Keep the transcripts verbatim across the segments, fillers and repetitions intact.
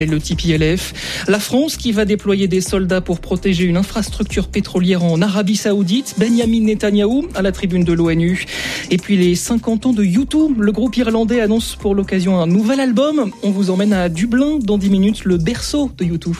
Le T P L F, la France qui va déployer des soldats pour protéger une infrastructure pétrolière en Arabie Saoudite, Benyamin Netanyahou à la tribune de l'ONU. Et puis les cinquante ans de U deux, le groupe irlandais annonce pour l'occasion un nouvel album. On vous emmène à Dublin dans dix minutes, le berceau de U deux.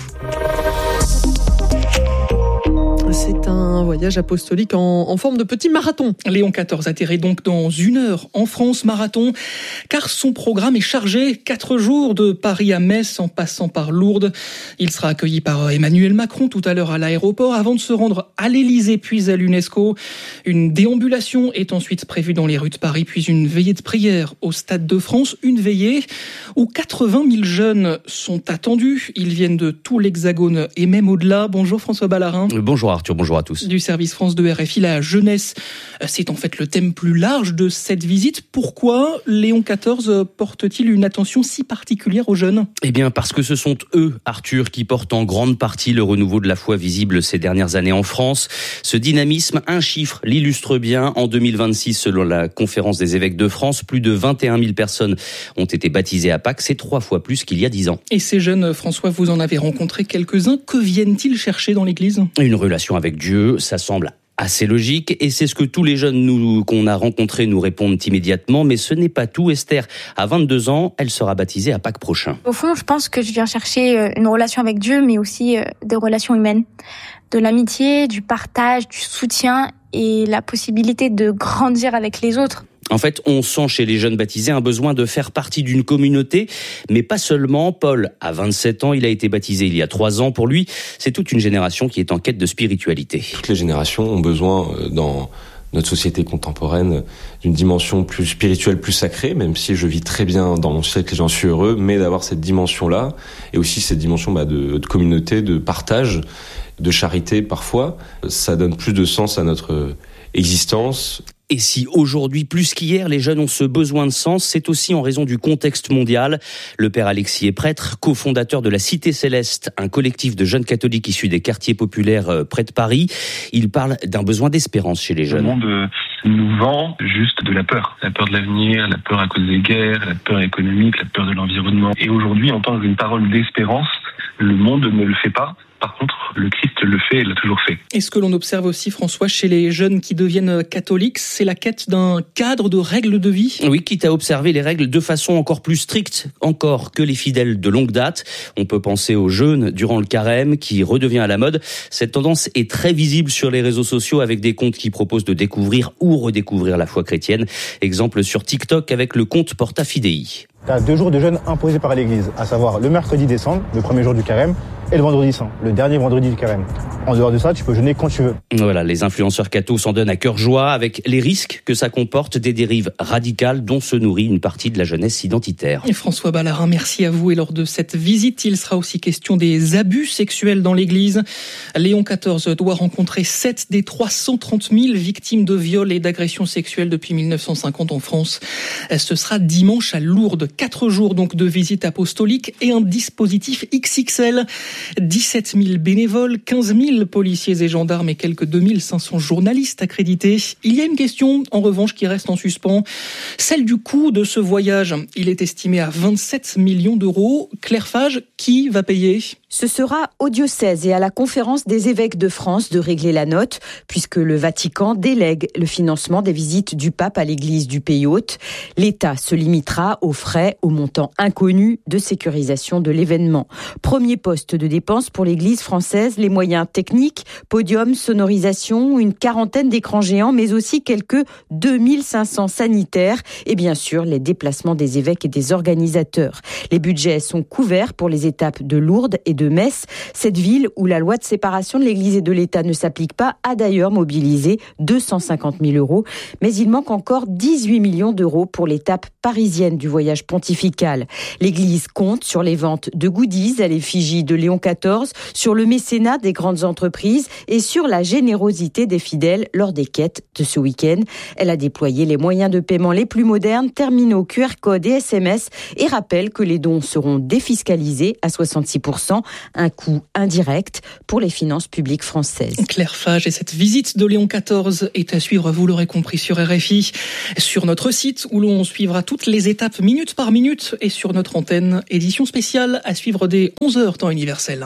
C'est un voyage apostolique en, en forme de petit marathon. Léon quatorze atterrit donc dans une heure en France, marathon, car son programme est chargé. Quatre jours de Paris à Metz en passant par Lourdes. Il sera accueilli par Emmanuel Macron tout à l'heure à l'aéroport avant de se rendre à l'Élysée puis à l'UNESCO. Une déambulation est ensuite prévue dans les rues de Paris puis une veillée de prière au Stade de France. Une veillée où quatre-vingt mille jeunes sont attendus. Ils viennent de tout l'Hexagone et même au-delà. Bonjour François Ballarin. Bonjour Arthur, bonjour à tous. Du service France de R F I, la jeunesse, c'est en fait le thème plus large de cette visite. Pourquoi Léon quatorze porte-t-il une attention si particulière aux jeunes ? Eh bien parce que ce sont eux, Arthur, qui portent en grande partie le renouveau de la foi visible ces dernières années en France. Ce dynamisme, un chiffre l'illustre bien. En deux mille vingt-six, selon la Conférence des évêques de France, plus de vingt et un mille personnes ont été baptisées à Pâques. C'est trois fois plus qu'il y a dix ans. Et ces jeunes, François, vous en avez rencontré quelques-uns. Que viennent-ils chercher dans l'église ? Une relation avec Dieu, ça semble assez logique et c'est ce que tous les jeunes nous, qu'on a rencontrés nous répondent immédiatement, mais ce n'est pas tout. Esther a vingt-deux ans, elle sera baptisée à Pâques prochain. Au fond, je pense que je viens chercher une relation avec Dieu, mais aussi des relations humaines, de l'amitié, du partage, du soutien et la possibilité de grandir avec les autres. En fait, on sent chez les jeunes baptisés un besoin de faire partie d'une communauté, mais pas seulement. Paul a vingt-sept ans, il a été baptisé il y a trois ans. Pour lui, c'est toute une génération qui est en quête de spiritualité. Toutes les générations ont besoin, dans notre société contemporaine, d'une dimension plus spirituelle, plus sacrée, même si je vis très bien dans mon cercle et j'en suis heureux, mais d'avoir cette dimension-là, et aussi cette dimension bah, de, de communauté, de partage, de charité parfois, ça donne plus de sens à notre existence. Et si aujourd'hui, plus qu'hier, les jeunes ont ce besoin de sens, c'est aussi en raison du contexte mondial. Le père Alexis est prêtre, cofondateur de la Cité Céleste, un collectif de jeunes catholiques issus des quartiers populaires près de Paris. Il parle d'un besoin d'espérance chez les jeunes. Le monde nous vend juste de la peur. La peur de l'avenir, la peur à cause des guerres, la peur économique, la peur de l'environnement. Et aujourd'hui, entendre une parole d'espérance, le monde ne le fait pas. Par contre, le Christ le fait et l'a toujours fait. Et ce que l'on observe aussi, François, chez les jeunes qui deviennent catholiques, c'est la quête d'un cadre de règles de vie. Oui, quitte à observer les règles de façon encore plus stricte encore que les fidèles de longue date. On peut penser aux jeûnes durant le carême qui redevient à la mode. Cette tendance est très visible sur les réseaux sociaux avec des comptes qui proposent de découvrir ou redécouvrir la foi chrétienne. Exemple sur TikTok avec le compte Porta Fidei. Tu as deux jours de jeûne imposés par l'Église, à savoir le mercredi des cendres, le premier jour du carême, et le vendredi saint, le dernier vendredi du carême. En dehors de ça, tu peux jeûner quand tu veux. Voilà, les influenceurs cathos s'en donnent à cœur joie avec les risques que ça comporte, des dérives radicales dont se nourrit une partie de la jeunesse identitaire. Et François Ballarin, merci à vous. Et lors de cette visite, il sera aussi question des abus sexuels dans l'Église. Léon quatorze doit rencontrer sept des trois cent trente mille victimes de viols et d'agressions sexuelles depuis mille neuf cent cinquante en France. Ce sera dimanche à Lourdes. Quatre jours donc de visite apostolique et un dispositif X X L. dix-sept mille bénévoles, quinze mille policiers et gendarmes et quelques deux mille cinq cents journalistes accrédités. Il y a une question, en revanche, qui reste en suspens. Celle du coût de ce voyage. Il est estimé à vingt-sept millions d'euros. Claire Fage, qui va payer ? Ce sera au diocèse et à la conférence des évêques de France de régler la note, puisque le Vatican délègue le financement des visites du pape à l'église du pays hôte. L'État se limitera aux frais au montant inconnu de sécurisation de l'événement. Premier poste de dépense pour l'église française, les moyens techniques, podium, sonorisation, une quarantaine d'écrans géants, mais aussi quelques deux mille cinq cents sanitaires et bien sûr les déplacements des évêques et des organisateurs. Les budgets sont couverts pour les étapes de Lourdes et de de Metz. Cette ville où la loi de séparation de l'Église et de l'État ne s'applique pas a d'ailleurs mobilisé deux cent cinquante mille euros. Mais il manque encore dix-huit millions d'euros pour l'étape parisienne du voyage pontifical. L'Église compte sur les ventes de goodies à l'effigie de Léon quatorze, sur le mécénat des grandes entreprises et sur la générosité des fidèles lors des quêtes de ce week-end. Elle a déployé les moyens de paiement les plus modernes, terminaux Q R code et S M S et rappelle que les dons seront défiscalisés à soixante-six pour cent, un coût indirect pour les finances publiques françaises. Claire Fage, et cette visite de Léon quatorze est à suivre, vous l'aurez compris, sur R F I, sur notre site où l'on suivra toutes les étapes minute par minute et sur notre antenne, édition spéciale à suivre dès onze heures temps universel.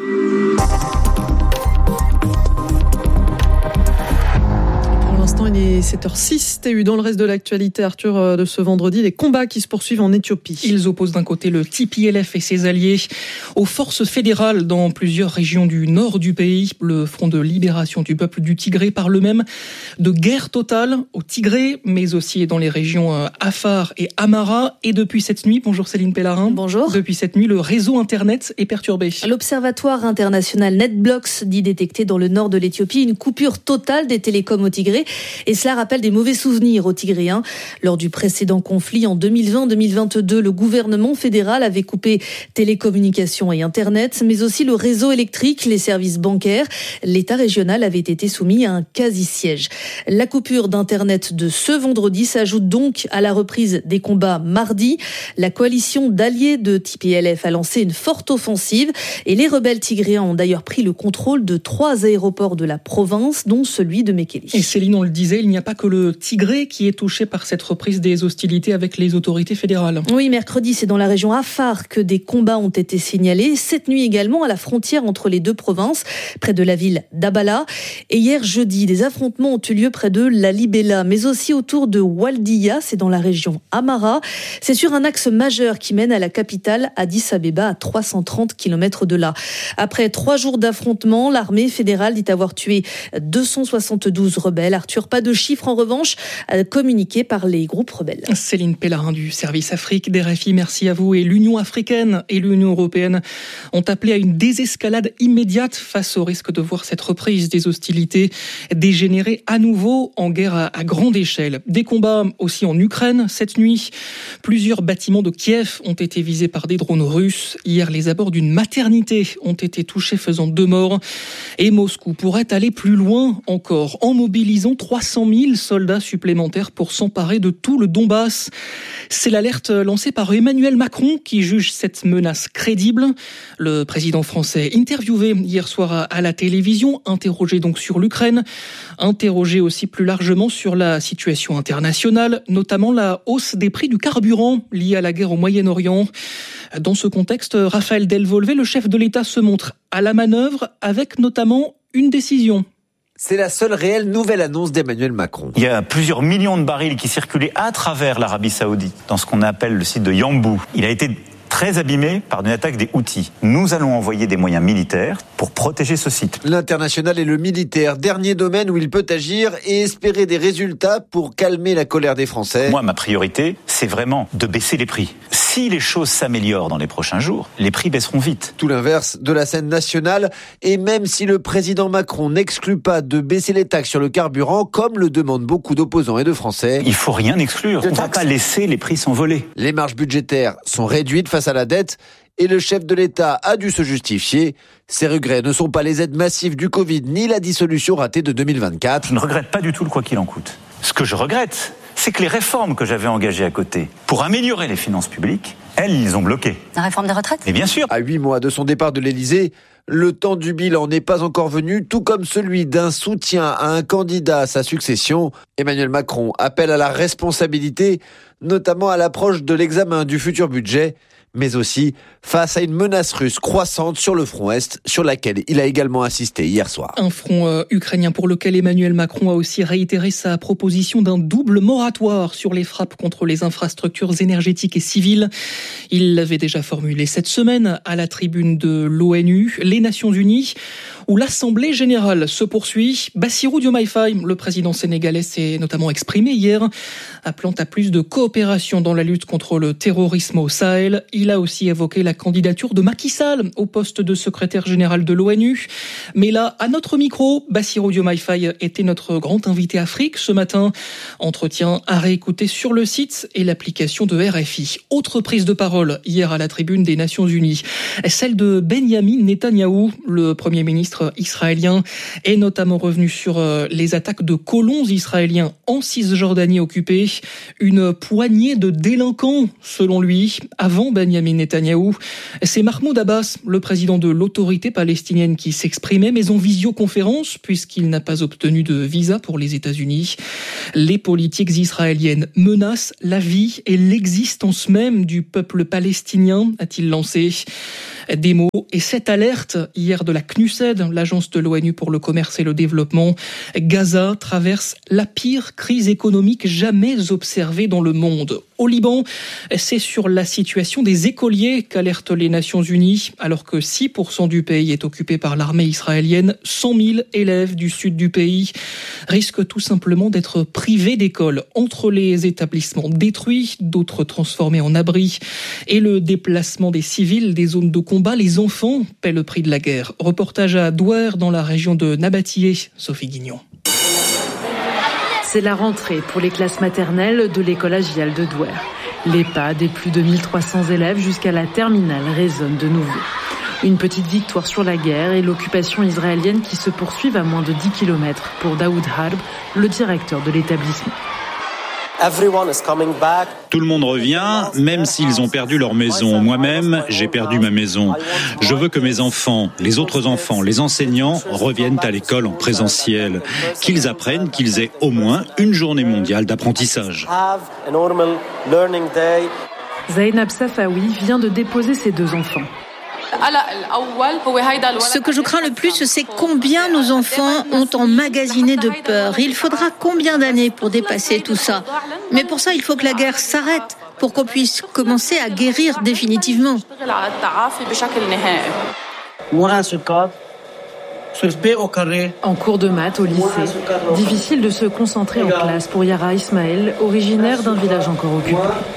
Pour l'instant, il est sept heures six. T U dans le reste de l'actualité, Arthur, de ce vendredi, les combats qui se poursuivent en Éthiopie. Ils opposent d'un côté le T P L F et ses alliés aux forces fédérales dans plusieurs régions du nord du pays. Le Front de libération du peuple du Tigré parle même de guerre totale au Tigré, mais aussi dans les régions Afar et Amara. Et depuis cette nuit, bonjour Céline Pellarin. Bonjour. Depuis cette nuit, le réseau Internet est perturbé. L'Observatoire international NetBlocks dit détecter dans le nord de l'Éthiopie une coupure totale des télécoms au Tigré. Et cela rappelle des mauvais souvenirs aux Tigréens. Lors du précédent conflit en deux mille vingt deux mille vingt-deux, le gouvernement fédéral avait coupé télécommunications et Internet, mais aussi le réseau électrique, les services bancaires. L'État régional avait été soumis à un quasi-siège. La coupure d'Internet de ce vendredi s'ajoute donc à la reprise des combats mardi. La coalition d'alliés de T P L F a lancé une forte offensive et les rebelles tigréens ont d'ailleurs pris le contrôle de trois aéroports de la province, dont celui de Mekele. Et Céline, on le disait, il n'y a pas que le Tigré qui est touché par cette reprise des hostilités avec les autorités fédérales. Oui, mercredi, c'est dans la région Afar que des combats ont été signalés. Cette nuit également, à la frontière entre les deux provinces, près de la ville d'Abala. Et hier, jeudi, des affrontements ont eu lieu près de Lalibela, mais aussi autour de Waldiya, c'est dans la région Amara. C'est sur un axe majeur qui mène à la capitale, Addis Abeba, à trois cent trente kilomètres de là. Après trois jours d'affrontements, l'armée fédérale dit avoir tué deux cent soixante-douze rebelles. Arthur, pas de chiffres en revanche communiqués par les groupes rebelles. Céline Pellarin du service Afrique d'R F I, merci à vous. Et l'Union africaine et l'Union européenne ont appelé à une désescalade immédiate face au risque de voir cette reprise des hostilités dégénérer à nouveau en guerre à, à grande échelle. Des combats aussi en Ukraine cette nuit. Plusieurs bâtiments de Kiev ont été visés par des drones russes. Hier, les abords d'une maternité ont été touchés, faisant deux morts. Et Moscou pourrait aller plus loin encore en mobilisant trois cent mille soldats supplémentaires pour s'emparer de tout le Donbass. C'est l'alerte lancée par Emmanuel Macron qui juge cette menace crédible. Le président français interviewé hier soir à la télévision, interrogé donc sur l'Ukraine, interrogé aussi plus largement sur la situation internationale, notamment la hausse des prix du carburant liée à la guerre au Moyen-Orient. Dans ce contexte, Raphaël Delvolvé, le chef de l'État, se montre à la manœuvre avec notamment une décision. C'est la seule réelle nouvelle annonce d'Emmanuel Macron. Il y a plusieurs millions de barils qui circulaient à travers l'Arabie Saoudite, dans ce qu'on appelle le site de Yanbu. Il a été très abîmé par une attaque des Houthis. Nous allons envoyer des moyens militaires pour protéger ce site. L'international et le militaire, dernier domaine où il peut agir et espérer des résultats pour calmer la colère des Français. Moi, ma priorité, c'est vraiment de baisser les prix. Si les choses s'améliorent dans les prochains jours, les prix baisseront vite. Tout l'inverse de la scène nationale, et même si le président Macron n'exclut pas de baisser les taxes sur le carburant, comme le demandent beaucoup d'opposants et de Français. Il faut rien exclure. On ne va pas laisser les prix s'envoler. Les marges budgétaires sont réduites face à la dette, et le chef de l'État a dû se justifier. Ses regrets ne sont pas les aides massives du Covid, ni la dissolution ratée de deux mille vingt-quatre. Je ne regrette pas du tout le quoi qu'il en coûte. Ce que je regrette, c'est que les réformes que j'avais engagées à côté pour améliorer les finances publiques, elles, ils ont bloqué. La réforme des retraites ? Mais bien sûr. À huit mois de son départ de l'Élysée, le temps du bilan n'est pas encore venu, tout comme celui d'un soutien à un candidat à sa succession. Emmanuel Macron appelle à la responsabilité, notamment à l'approche de l'examen du futur budget, mais aussi face à une menace russe croissante sur le front Est, sur laquelle il a également assisté hier soir. Un front euh, ukrainien pour lequel Emmanuel Macron a aussi réitéré sa proposition d'un double moratoire sur les frappes contre les infrastructures énergétiques et civiles. Il l'avait déjà formulé cette semaine à la tribune de l'ONU, les Nations Unies, où l'Assemblée générale se poursuit. Bassirou Diomaye Faye, le président sénégalais, s'est notamment exprimé hier, appelant à plus de coopération dans la lutte contre le terrorisme au Sahel. Il Il a aussi évoqué la candidature de Macky Sall au poste de secrétaire général de l'ONU. Mais là, à notre micro, Bassirou Diomaye Faye était notre grand invité Afrique ce matin. Entretien à réécouter sur le site et l'application de R F I. Autre prise de parole hier à la tribune des Nations Unies, celle de Benyamin Netanyahou, le Premier ministre israélien, est notamment revenu sur les attaques de colons israéliens en Cisjordanie occupée. Une poignée de délinquants, selon lui. Avant Benyamin Netanyahou, c'est Mahmoud Abbas, le président de l'autorité palestinienne, qui s'exprimait, mais en visioconférence, puisqu'il n'a pas obtenu de visa pour les États-Unis. Les politiques israéliennes menacent la vie et l'existence même du peuple palestinien, a-t-il lancé. Des mots et cette alerte hier de la C N U S E D, l'agence de l'ONU pour le commerce et le développement. Gaza traverse la pire crise économique jamais observée dans le monde. Au Liban, c'est sur la situation des écoliers qu'alertent les Nations Unies. Alors que six pour cent du pays est occupé par l'armée israélienne, cent mille élèves du sud du pays risquent tout simplement d'être privés d'école. Entre les établissements détruits, d'autres transformés en abris, et le déplacement des civils des zones de combat, les enfants paient le prix de la guerre. Reportage à Douer dans la région de Nabatillé, Sophie Guignon. C'est la rentrée pour les classes maternelles de l'école Agial de Douer. Les pas des plus de mille trois cents élèves jusqu'à la terminale résonnent de nouveau. Une petite victoire sur la guerre et l'occupation israélienne qui se poursuivent à moins de dix kilomètres pour Daoud Harb, le directeur de l'établissement. Tout le monde revient, même s'ils ont perdu leur maison. Moi-même, j'ai perdu ma maison. Je veux que mes enfants, les autres enfants, les enseignants reviennent à l'école en présentiel. Qu'ils apprennent, qu'ils aient au moins une journée mondiale d'apprentissage. Zainab Safawi vient de déposer ses deux enfants. Ce que je crains le plus, c'est combien nos enfants ont emmagasiné de peur. Il faudra combien d'années pour dépasser tout ça. Mais pour ça, il faut que la guerre s'arrête, pour qu'on puisse commencer à guérir définitivement. En cours de maths au lycée, difficile de se concentrer en classe pour Yara Ismaël, originaire d'un village encore occupé.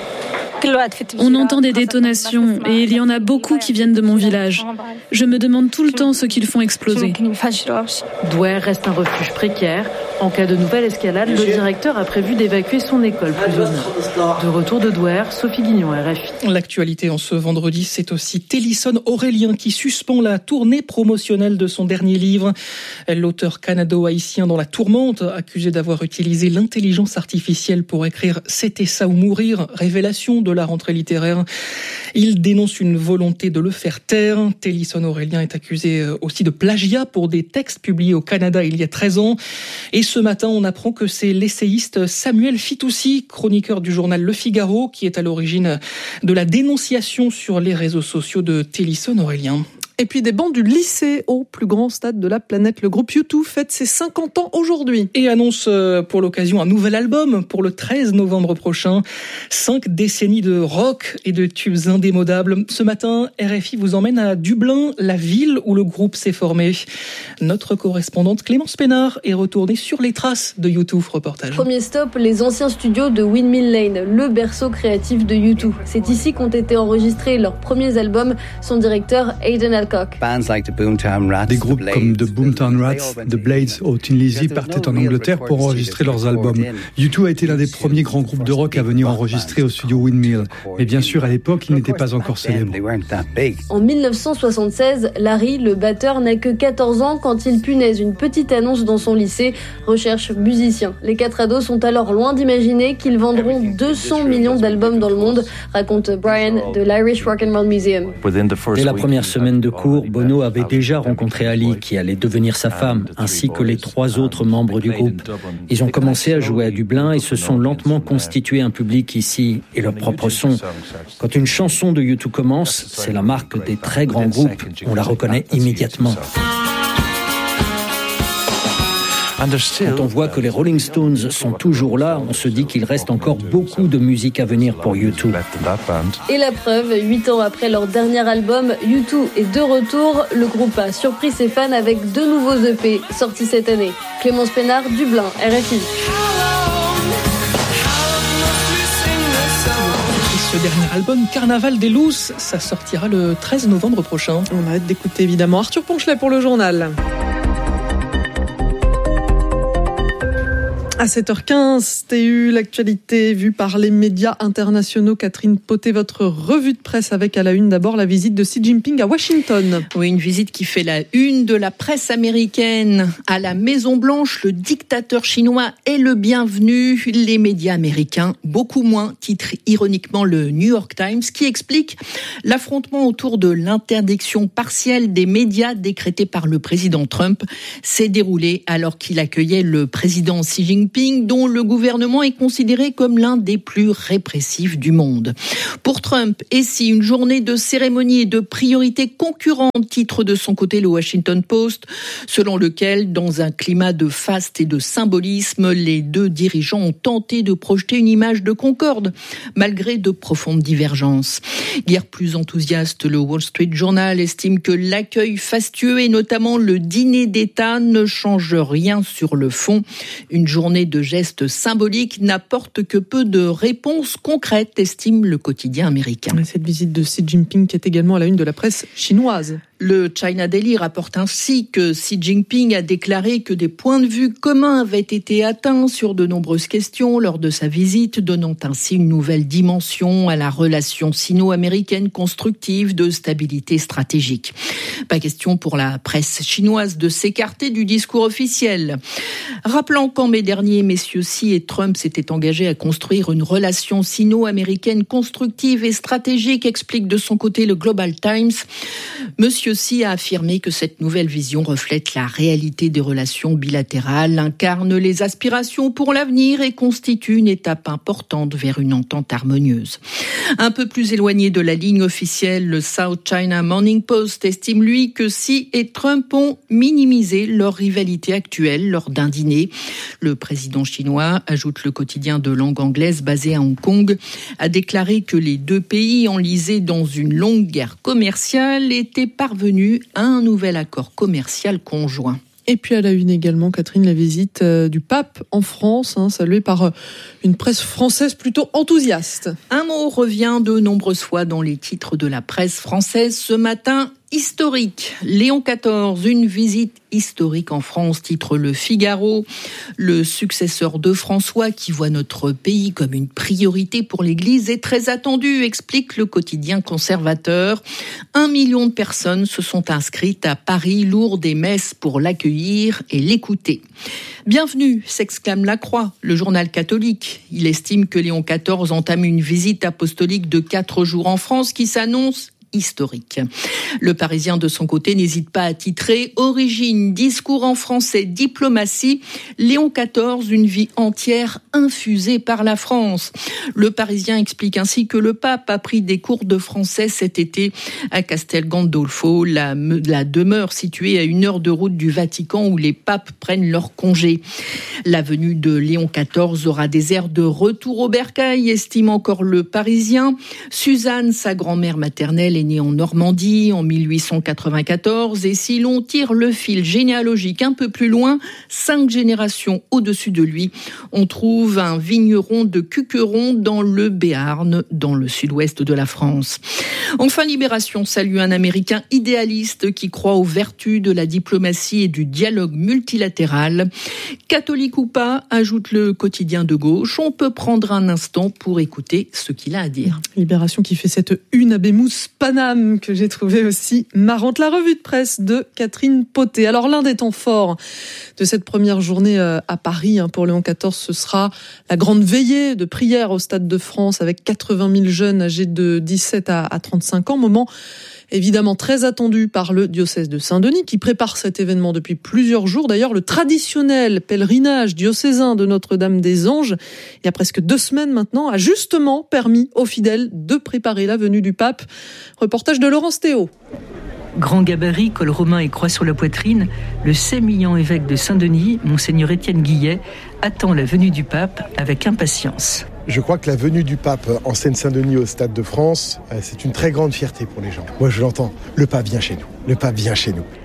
On entend des détonations et il y en a beaucoup qui viennent de mon village. Je me demande tout le temps ce qu'ils font exploser. Douer reste un refuge précaire. En cas de nouvelle escalade, le directeur a prévu d'évacuer son école plus au nord. De retour de Douer, Sophie Guignon, R F I. L'actualité en ce vendredi, c'est aussi Télisson Aurélien qui suspend la tournée promotionnelle de son dernier livre. L'auteur canado-haïtien dans la tourmente, accusé d'avoir utilisé l'intelligence artificielle pour écrire « C'était ça ou mourir », révélation de la rentrée littéraire. Il dénonce une volonté de le faire taire. Télisson Aurélien est accusé aussi de plagiat pour des textes publiés au Canada il y a treize ans. Et ce matin, on apprend que c'est l'essayiste Samuel Fitoussi, chroniqueur du journal Le Figaro, qui est à l'origine de la dénonciation sur les réseaux sociaux de Télisson Aurélien. Et puis des bancs du lycée au plus grand stade de la planète. Le groupe U deux fête ses cinquante ans aujourd'hui. Et annonce pour l'occasion un nouvel album pour le treize novembre prochain. Cinq décennies de rock et de tubes indémodables. Ce matin, R F I vous emmène à Dublin, la ville où le groupe s'est formé. Notre correspondante Clémence Pénard est retournée sur les traces de U deux. Reportage. Premier stop, les anciens studios de Windmill Lane, le berceau créatif de U deux. C'est ici qu'ont été enregistrés leurs premiers albums. Son directeur, Aidan Alcock. Des groupes comme The Boomtown Rats, The Blades ou Tin Lizzy partaient en Angleterre pour enregistrer leurs albums. U deux a été l'un des premiers grands groupes de rock à venir enregistrer au studio Windmill. Mais bien sûr, à l'époque, il n'était pas encore célèbre. En dix-neuf cent soixante-seize, Larry, le batteur, n'a que quatorze ans quand il punaise une petite annonce dans son lycée. Recherche musicien. Les quatre ados sont alors loin d'imaginer qu'ils vendront deux cents millions d'albums dans le monde, raconte Brian de l'Irish Rock and Roll Museum. Dès la première semaine de cours, Bono avait déjà rencontré Ali, qui allait devenir sa femme, ainsi que les trois autres membres du groupe. Ils ont commencé à jouer à Dublin et se sont lentement constitués un public ici et leur propre son. Quand une chanson de U deux commence, c'est la marque des très grands groupes. On la reconnaît immédiatement. Quand on voit que les Rolling Stones sont toujours là, on se dit qu'il reste encore beaucoup de musique à venir pour U deux. Et la preuve, huit ans après leur dernier album, U deux est de retour. Le groupe a surpris ses fans avec deux nouveaux E P sortis cette année. Clémence Pénard, Dublin, R F I. le dernier album Carnaval des Lousses. Ça sortira le treize novembre prochain. On a hâte d'écouter évidemment Arthur Ponchelet pour le journal. À sept heures quinze, T U, l'actualité vue par les médias internationaux. Catherine Potet, votre revue de presse avec à la une d'abord la visite de Xi Jinping à Washington. Oui, une visite qui fait la une de la presse américaine. À la Maison-Blanche, le dictateur chinois est le bienvenu. Les médias américains, beaucoup moins, titre ironiquement le New York Times, qui explique l'affrontement autour de l'interdiction partielle des médias décrétée par le président Trump s'est déroulé alors qu'il accueillait le président Xi Jinping, dont le gouvernement est considéré comme l'un des plus répressifs du monde. Pour Trump, et si une journée de cérémonie et de priorités concurrentes, titre de son côté le Washington Post, selon lequel, dans un climat de faste et de symbolisme, les deux dirigeants ont tenté de projeter une image de concorde, malgré de profondes divergences. Guère plus enthousiaste, le Wall Street Journal estime que l'accueil fastueux et notamment le dîner d'État ne change rien sur le fond. Une journée de gestes symboliques n'apporte que peu de réponses concrètes, estime le quotidien américain. Cette visite de Xi Jinping qui est également à la une de la presse chinoise. Le China Daily rapporte ainsi que Xi Jinping a déclaré que des points de vue communs avaient été atteints sur de nombreuses questions lors de sa visite, donnant ainsi une nouvelle dimension à la relation sino-américaine constructive de stabilité stratégique. Pas question pour la presse chinoise de s'écarter du discours officiel. Rappelant qu'en mai dernier, messieurs Xi et Trump s'étaient engagés à construire une relation sino-américaine constructive et stratégique, explique de son côté le Global Times. Monsieur Xi a affirmé que cette nouvelle vision reflète la réalité des relations bilatérales, incarne les aspirations pour l'avenir et constitue une étape importante vers une entente harmonieuse. Un peu plus éloigné de la ligne officielle, le South China Morning Post estime lui que Xi et Trump ont minimisé leur rivalité actuelle lors d'un dîner. Le président chinois, ajoute le quotidien de langue anglaise basé à Hong Kong, a déclaré que les deux pays enlisés dans une longue guerre commerciale étaient parvenus à un nouvel accord commercial conjoint. Et puis à la une également, Catherine, la visite du pape en France, hein, saluée par une presse française plutôt enthousiaste. Un mot revient de nombreuses fois dans les titres de la presse française ce matin. Historique. Léon quatorze, une visite historique en France, titre Le Figaro. Le successeur de François, qui voit notre pays comme une priorité pour l'Église, est très attendu, explique le quotidien conservateur. Un million de personnes se sont inscrites à Paris, Lourdes et Metz pour l'accueillir et l'écouter. Bienvenue, s'exclame La Croix, le journal catholique. Il estime que Léon quatorze entame une visite apostolique de quatre jours en France qui s'annonce historique. Le Parisien, de son côté, n'hésite pas à titrer « Origine, discours en français, diplomatie, Léon quatorze, une vie entière infusée par la France ». Le Parisien explique ainsi que le pape a pris des cours de français cet été à Castel Gandolfo, la, la demeure située à une heure de route du Vatican où les papes prennent leur congé. La venue de Léon quatorze aura des airs de retour au bercail, estime encore le Parisien. Suzanne, sa grand-mère maternelle, est née en Normandie en mille huit cent quatre-vingt-quatorze et si l'on tire le fil généalogique un peu plus loin, cinq générations au-dessus de lui, on trouve un vigneron de Cuqueron dans le Béarn, dans le sud-ouest de la France. Enfin, Libération salue un Américain idéaliste qui croit aux vertus de la diplomatie et du dialogue multilatéral. Catholique ou pas, ajoute le quotidien de gauche, on peut prendre un instant pour écouter ce qu'il a à dire. Libération qui fait cette une à Bémousse Paname que j'ai trouvé aussi marrante. La revue de presse de Catherine Potet. Alors l'un des temps forts de cette première journée à Paris pour Léon quatorze, ce sera la grande veillée de prière au Stade de France avec quatre-vingt mille jeunes âgés de dix-sept à trente-cinq ans. Moment évidemment très attendu par le diocèse de Saint-Denis qui prépare cet événement depuis plusieurs jours. D'ailleurs, le traditionnel pèlerinage diocésain de Notre-Dame-des-Anges, il y a presque deux semaines maintenant, a justement permis aux fidèles de préparer la venue du pape. Reportage de Laurence Théo. Grand gabarit, col romain et croix sur la poitrine, le sémillant évêque de Saint-Denis, Monseigneur Étienne Guillet, attend la venue du pape avec impatience. Je crois que la venue du pape en Seine-Saint-Denis au Stade de France, c'est une très grande fierté pour les gens. Moi, je l'entends. Le pape vient chez nous. Le pape vient chez nous.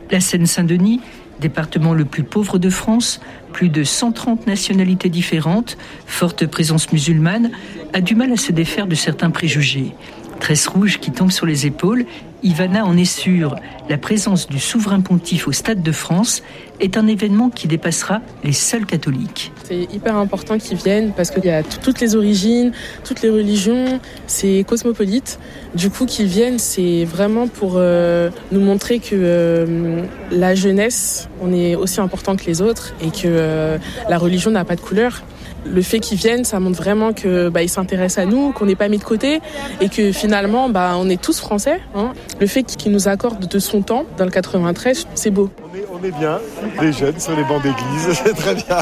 La Seine-Saint-Denis, département le plus pauvre de France, plus de cent trente nationalités différentes, forte présence musulmane, a du mal à se défaire de certains préjugés. Tresse rouge qui tombe sur les épaules, Ivana en est sûre. La présence du souverain pontife au Stade de France est un événement qui dépassera les seuls catholiques. C'est hyper important qu'ils viennent parce qu'il y a t- toutes les origines, toutes les religions, c'est cosmopolite. Du coup, qu'ils viennent, c'est vraiment pour euh, nous montrer que euh, la jeunesse, on est aussi important que les autres et que euh, la religion n'a pas de couleur. Le fait qu'ils viennent, ça montre vraiment que bah, ils s'intéressent à nous, qu'on n'est pas mis de côté et que finalement, bah, on est tous français. Hein. Le fait qu'il nous accorde de son temps dans le quatre-vingt-treize, c'est beau. On est, on est bien, les jeunes sur les bancs d'église, c'est très bien.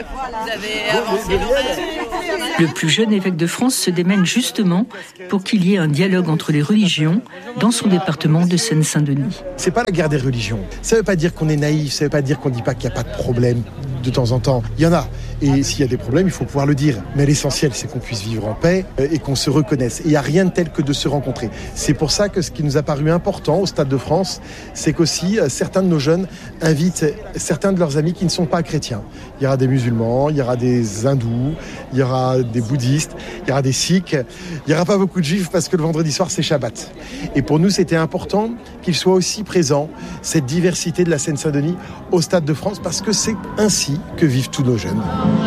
Le plus jeune évêque de France se démène justement pour qu'il y ait un dialogue entre les religions dans son département de Seine-Saint-Denis. C'est pas la guerre des religions. Ça veut pas dire qu'on est naïf, ça veut pas dire qu'on dit pas qu'il n'y a pas de problème de temps en temps. Il y en a. Et s'il y a des problèmes, il faut pouvoir le dire. Mais l'essentiel, c'est qu'on puisse vivre en paix et qu'on se reconnaisse. Et il n'y a rien de tel que de se rencontrer. C'est pour ça que ce qui nous a paru important au Stade de France, c'est qu'aussi certains de nos jeunes invitent certains de leurs amis qui ne sont pas chrétiens. Il y aura des musulmans, il y aura des hindous, il y aura des bouddhistes, il y aura des sikhs. Il n'y aura pas beaucoup de juifs parce que le vendredi soir, c'est Shabbat. Et pour nous, c'était important qu'il soit aussi présent, cette diversité de la Seine-Saint-Denis au Stade de France, parce que c'est ainsi que vivent tous nos jeunes.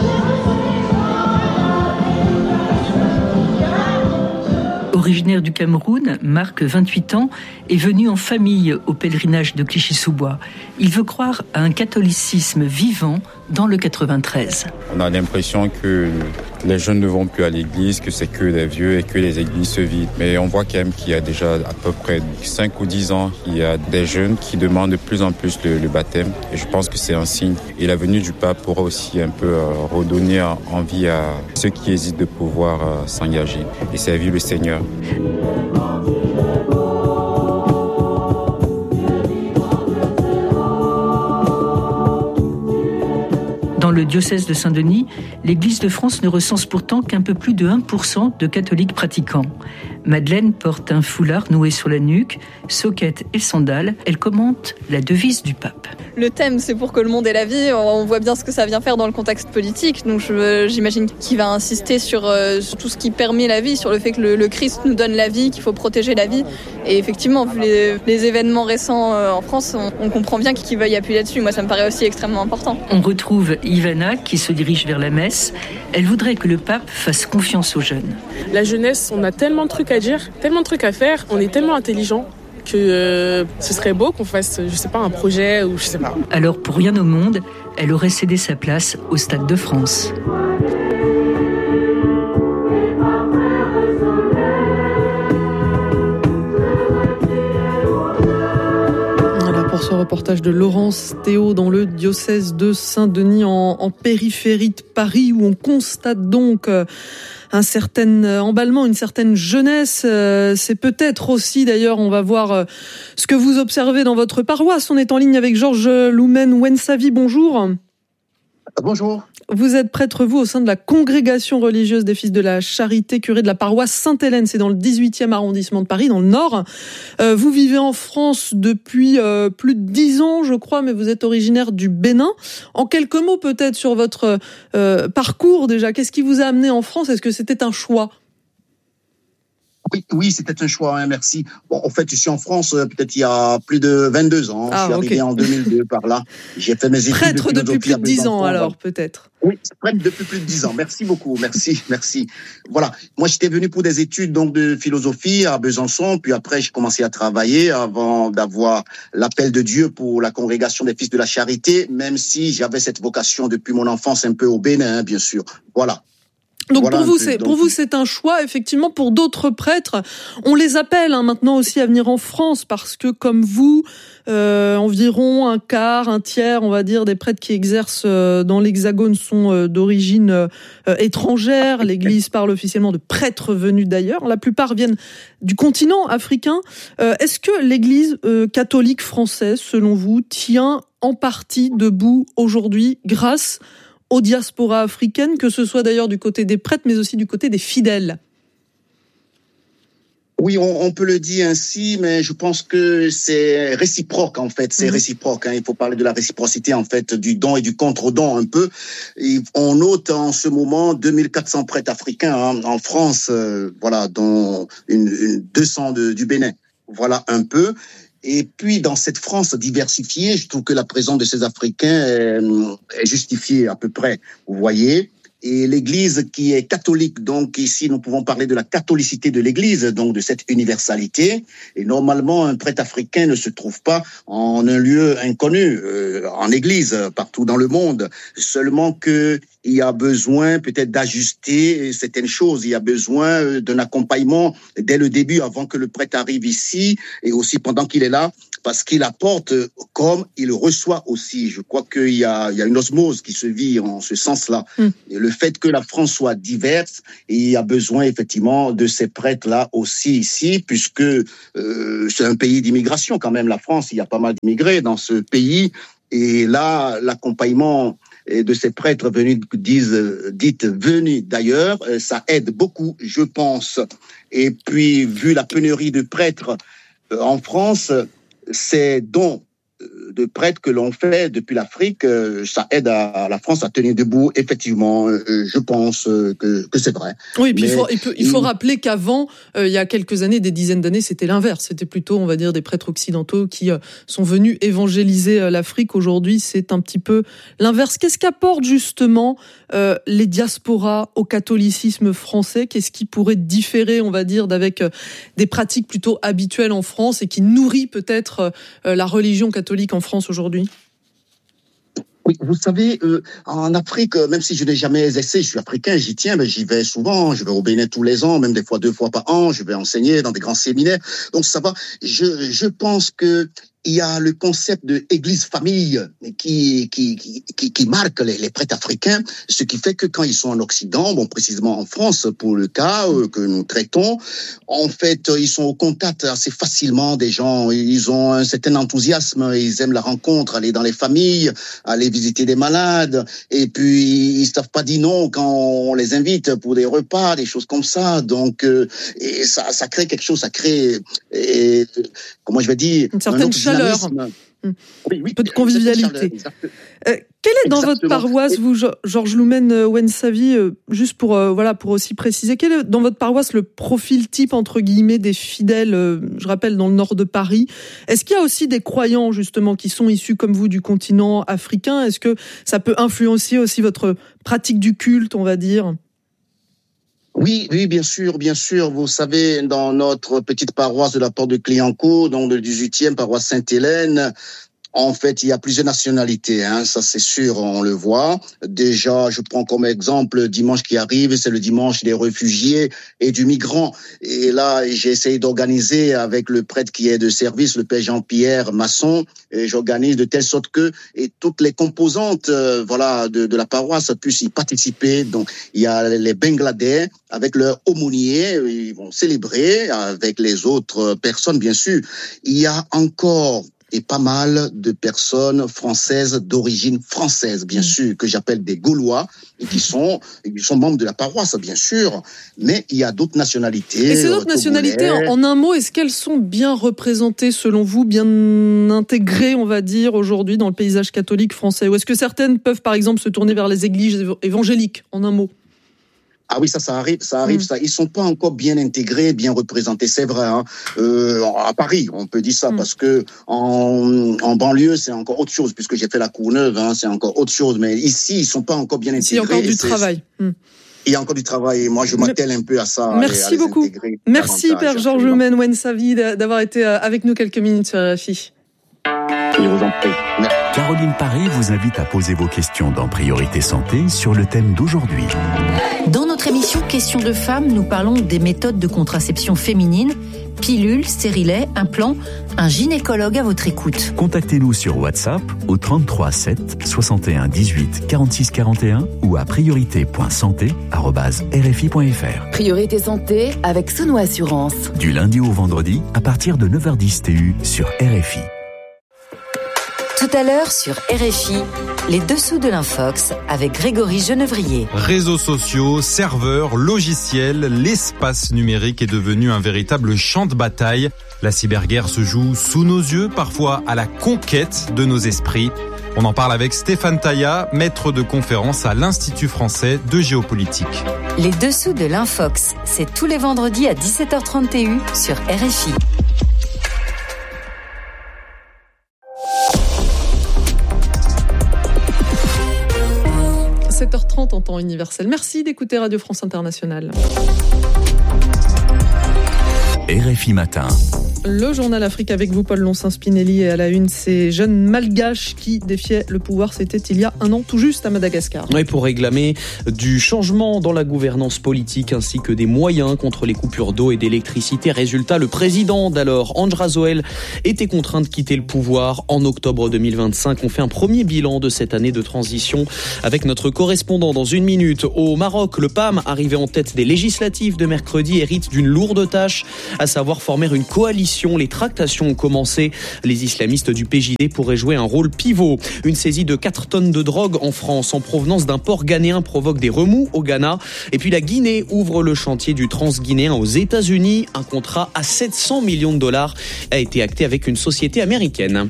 Originaire du Cameroun, Marc, vingt-huit ans, est venu en famille au pèlerinage de Clichy-sous-Bois. Il veut croire à un catholicisme vivant dans le quatre-vingt-treize. On a l'impression que les jeunes ne vont plus à l'église, que c'est que des vieux et que les églises se vident. Mais on voit quand même qu'il y a déjà à peu près cinq ou dix ans, il y a des jeunes qui demandent de plus en plus le, le baptême. Et je pense que c'est un signe. Et la venue du pape pourra aussi un peu euh, redonner envie à ceux qui hésitent de pouvoir euh, s'engager et servir le Seigneur. Dans le diocèse de Saint-Denis, l'Église de France ne recense pourtant qu'un peu plus de un pour cent de catholiques pratiquants. Madeleine porte un foulard noué sur la nuque, soquette et sandales. Elle commente la devise du pape. Le thème, c'est pour que le monde ait la vie. On voit bien ce que ça vient faire dans le contexte politique. Donc je, j'imagine qu'il va insister sur, euh, sur tout ce qui permet la vie, sur le fait que le, le Christ nous donne la vie, qu'il faut protéger la vie. Et effectivement, vu les, les événements récents euh, en France, on, on comprend bien qu'il veuille appuyer là-dessus. Moi, ça me paraît aussi extrêmement important. On retrouve Ivana qui se dirige vers la messe. Elle voudrait que le pape fasse confiance aux jeunes. La jeunesse, on a tellement de trucs à dire, tellement de trucs à faire, on est tellement intelligents que euh, ce serait beau qu'on fasse, je sais pas, un projet ou je sais pas. Alors pour rien au monde, elle aurait cédé sa place au Stade de France. Pour ce reportage de Laurence Théo dans le diocèse de Saint-Denis en, en périphérie de Paris où on constate donc un certain emballement, une certaine jeunesse. C'est peut-être aussi d'ailleurs, on va voir ce que vous observez dans votre paroisse. On est en ligne avec Georges Loumen-Wensavi. Bonjour. Bonjour. Vous êtes prêtre, vous, au sein de la congrégation religieuse des Fils de la Charité, curé de la paroisse Sainte-Hélène, c'est dans le dix-huitième arrondissement de Paris, dans le Nord. Euh, vous vivez en France depuis euh, plus de dix ans, je crois, mais vous êtes originaire du Bénin. En quelques mots, peut-être, sur votre euh, parcours, déjà, qu'est-ce qui vous a amené en France ? Est-ce que c'était un choix ? Oui, oui, c'était un choix, hein, merci. Bon, en fait, je suis en France euh, peut-être il y a plus de vingt-deux ans. Ah, je suis okay. arrivé en deux mille deux par là. J'ai fait mes études. Prêtre de depuis plus de dix ans, alors, voilà. Peut-être. Oui, prêtre depuis plus de dix ans. Merci beaucoup, merci, merci. Voilà, moi j'étais venu pour des études donc de philosophie à Besançon, puis après j'ai commencé à travailler avant d'avoir l'appel de Dieu pour la congrégation des Fils de la Charité, même si j'avais cette vocation depuis mon enfance un peu au Bénin, hein, bien sûr. Voilà. Donc voilà pour vous, peu, c'est donc... pour vous c'est un choix. Effectivement, pour d'autres prêtres, on les appelle hein, maintenant aussi à venir en France parce que comme vous, euh, environ un quart, un tiers, on va dire, des prêtres qui exercent euh, dans l'Hexagone sont euh, d'origine euh, étrangère. L'Église parle officiellement de prêtres venus d'ailleurs. La plupart viennent du continent africain. Euh, est-ce que l'Église euh, catholique française, selon vous, tient en partie debout aujourd'hui grâce aux diasporas africaines, que ce soit d'ailleurs du côté des prêtres, mais aussi du côté des fidèles? Oui, on, on peut le dire ainsi, mais je pense que c'est réciproque en fait. C'est mmh. réciproque. Hein. Il faut parler de la réciprocité en fait, du don et du contre-don un peu. Et on note en ce moment deux mille quatre cents prêtres africains hein, en France, euh, voilà, dont une, une deux cents de, du Bénin. Voilà un peu. Et puis dans cette France diversifiée, je trouve que la présence de ces Africains est, est justifiée à peu près. Vous voyez. Et l'Église qui est catholique, donc ici nous pouvons parler de la catholicité de l'Église, donc de cette universalité. Et normalement, un prêtre africain ne se trouve pas en un lieu inconnu, euh, en Église, partout dans le monde. Seulement que il y a besoin peut-être d'ajuster certaines choses. Il y a besoin d'un accompagnement dès le début, avant que le prêtre arrive ici, et aussi pendant qu'il est là, parce qu'il apporte comme il reçoit aussi. Je crois qu'il y a, il y a une osmose qui se vit en ce sens-là. Mm. Et le fait que la France soit diverse, et il y a besoin effectivement de ces prêtres-là aussi ici, puisque euh, c'est un pays d'immigration quand même, la France. Il y a pas mal d'immigrés dans ce pays. Et là, l'accompagnement de ces prêtres venus, disent, dites venus d'ailleurs, ça aide beaucoup, je pense. Et puis, vu la pénurie de prêtres en France, ces dons de prêtres que l'on fait depuis l'Afrique, ça aide à la France à tenir debout. Effectivement, je pense que, que c'est vrai. Oui, et puis Mais, il faut, il, peut, il faut rappeler qu'avant, euh, il y a quelques années, des dizaines d'années, c'était l'inverse. C'était plutôt, on va dire, des prêtres occidentaux qui euh, sont venus évangéliser euh, l'Afrique. Aujourd'hui, c'est un petit peu l'inverse. Qu'est-ce qu'apportent justement euh, les diasporas au catholicisme français? Qu'est-ce qui pourrait différer, on va dire, d'avec euh, des pratiques plutôt habituelles en France et qui nourrit peut-être euh, la religion catholique en France aujourd'hui? Oui, vous savez, euh, en Afrique, même si je n'ai jamais essayé, je suis africain, j'y tiens, mais j'y vais souvent, je vais au Bénin tous les ans, même des fois deux fois par an, je vais enseigner dans des grands séminaires, donc ça va. Je, je pense que il y a le concept de église-famille qui, qui, qui, qui marque les, les prêtres africains, ce qui fait que quand ils sont en Occident, bon, précisément en France, pour le cas euh, que nous traitons, en fait, ils sont au contact assez facilement des gens, ils ont un certain enthousiasme, ils aiment la rencontre, aller dans les familles, aller visiter des malades, et puis ils savent pas dire non quand on les invite pour des repas, des choses comme ça, donc, euh, et ça, ça crée quelque chose, ça crée, et, comment je vais dire, une certaine chaleur. Oui, oui, un peu de convivialité. Euh, quelle est dans Exactement. votre paroisse, vous, Georges Loumen Wensavi, euh, juste pour euh, voilà pour aussi préciser, quel est dans votre paroisse le profil type entre guillemets des fidèles, euh, je rappelle dans le nord de Paris. Est-ce qu'il y a aussi des croyants justement qui sont issus comme vous du continent africain? Est-ce que ça peut influencer aussi votre pratique du culte, on va dire? Oui, oui, bien sûr, bien sûr. Vous savez, dans notre petite paroisse de la Porte de Clignancourt, donc le dix-huitième paroisse Sainte-Hélène, en fait, il y a plusieurs nationalités, hein, ça c'est sûr, on le voit. Déjà, je prends comme exemple dimanche qui arrive, c'est le dimanche des réfugiés et du migrant. Et là, j'ai essayé d'organiser avec le prêtre qui est de service, le père Jean-Pierre Masson, et j'organise de telle sorte que et toutes les composantes, euh, voilà, de, de la paroisse puissent y participer. Donc, il y a les Bangladais avec leur aumônier, ils vont célébrer avec les autres personnes, bien sûr. Il y a encore et pas mal de personnes françaises d'origine française, bien sûr, que j'appelle des Gaulois, et qui sont, qui sont membres de la paroisse, bien sûr, mais il y a d'autres nationalités. Et ces autres nationalités, en, en un mot, est-ce qu'elles sont bien représentées, selon vous, bien intégrées, on va dire, aujourd'hui, dans le paysage catholique français? Ou est-ce que certaines peuvent, par exemple, se tourner vers les églises évangéliques, en un mot? Ah oui, ça, ça arrive, ça arrive, mmh. ça. Ils sont pas encore bien intégrés, bien représentés, c'est vrai. Hein. Euh, à Paris, on peut dire ça, mmh. parce que en, en banlieue, c'est encore autre chose, puisque j'ai fait la Courneuve, hein, c'est encore autre chose. Mais ici, ils sont pas encore bien intégrés. Il y a encore du travail. Mmh. Il y a encore du travail. Et moi, je m'attelle un peu à ça. Merci à beaucoup. Merci, Père Georges Loumen Wensavi, d'avoir été avec nous quelques minutes sur R F I. Je vous en prie. Merci. Caroline Paré vous invite à poser vos questions dans Priorité Santé sur le thème d'aujourd'hui. Dans notre émission Questions de femmes, nous parlons des méthodes de contraception féminine, pilules, stérilet, implants, un gynécologue à votre écoute. Contactez-nous sur WhatsApp au trente-trois sept soixante et un dix-huit quarante-six quarante et un ou à priorité point santé arobase r f i point f r. Priorité Santé avec Sono Assurance. Du lundi au vendredi à partir de neuf heures dix T U sur R F I. Tout à l'heure sur R F I, Les dessous de l'Infox avec Grégory Genevrier. Réseaux sociaux, serveurs, logiciels, l'espace numérique est devenu un véritable champ de bataille. La cyberguerre se joue sous nos yeux, parfois à la conquête de nos esprits. On en parle avec Stéphane Taillat, maître de conférence à l'Institut français de géopolitique. Les dessous de l'Infox, c'est tous les vendredis à dix-sept heures trente sur R F I. sept heures trente en temps universel. Merci d'écouter Radio France Internationale. R F I Matin. Le journal Afrique avec vous, Paul Lonsin-Spinelli, et à la une, ces jeunes malgaches qui défiaient le pouvoir. C'était il y a un an tout juste à Madagascar. Oui, pour réclamer du changement dans la gouvernance politique ainsi que des moyens contre les coupures d'eau et d'électricité. Résultat, le président d'alors, Andry Rajoelina, était contraint de quitter le pouvoir en octobre deux mille vingt-cinq. On fait un premier bilan de cette année de transition avec notre correspondant dans une minute. Au Maroc, le P A M, arrivé en tête des législatives de mercredi, hérite d'une lourde tâche, à savoir former une coalition. Les tractations ont commencé. Les islamistes du P J D pourraient jouer un rôle pivot. Une saisie de quatre tonnes de drogue en France en provenance d'un port ghanéen provoque des remous au Ghana. Et puis la Guinée ouvre le chantier du Transguinéen aux États-Unis. Un contrat à sept cents millions de dollars a été acté avec une société américaine.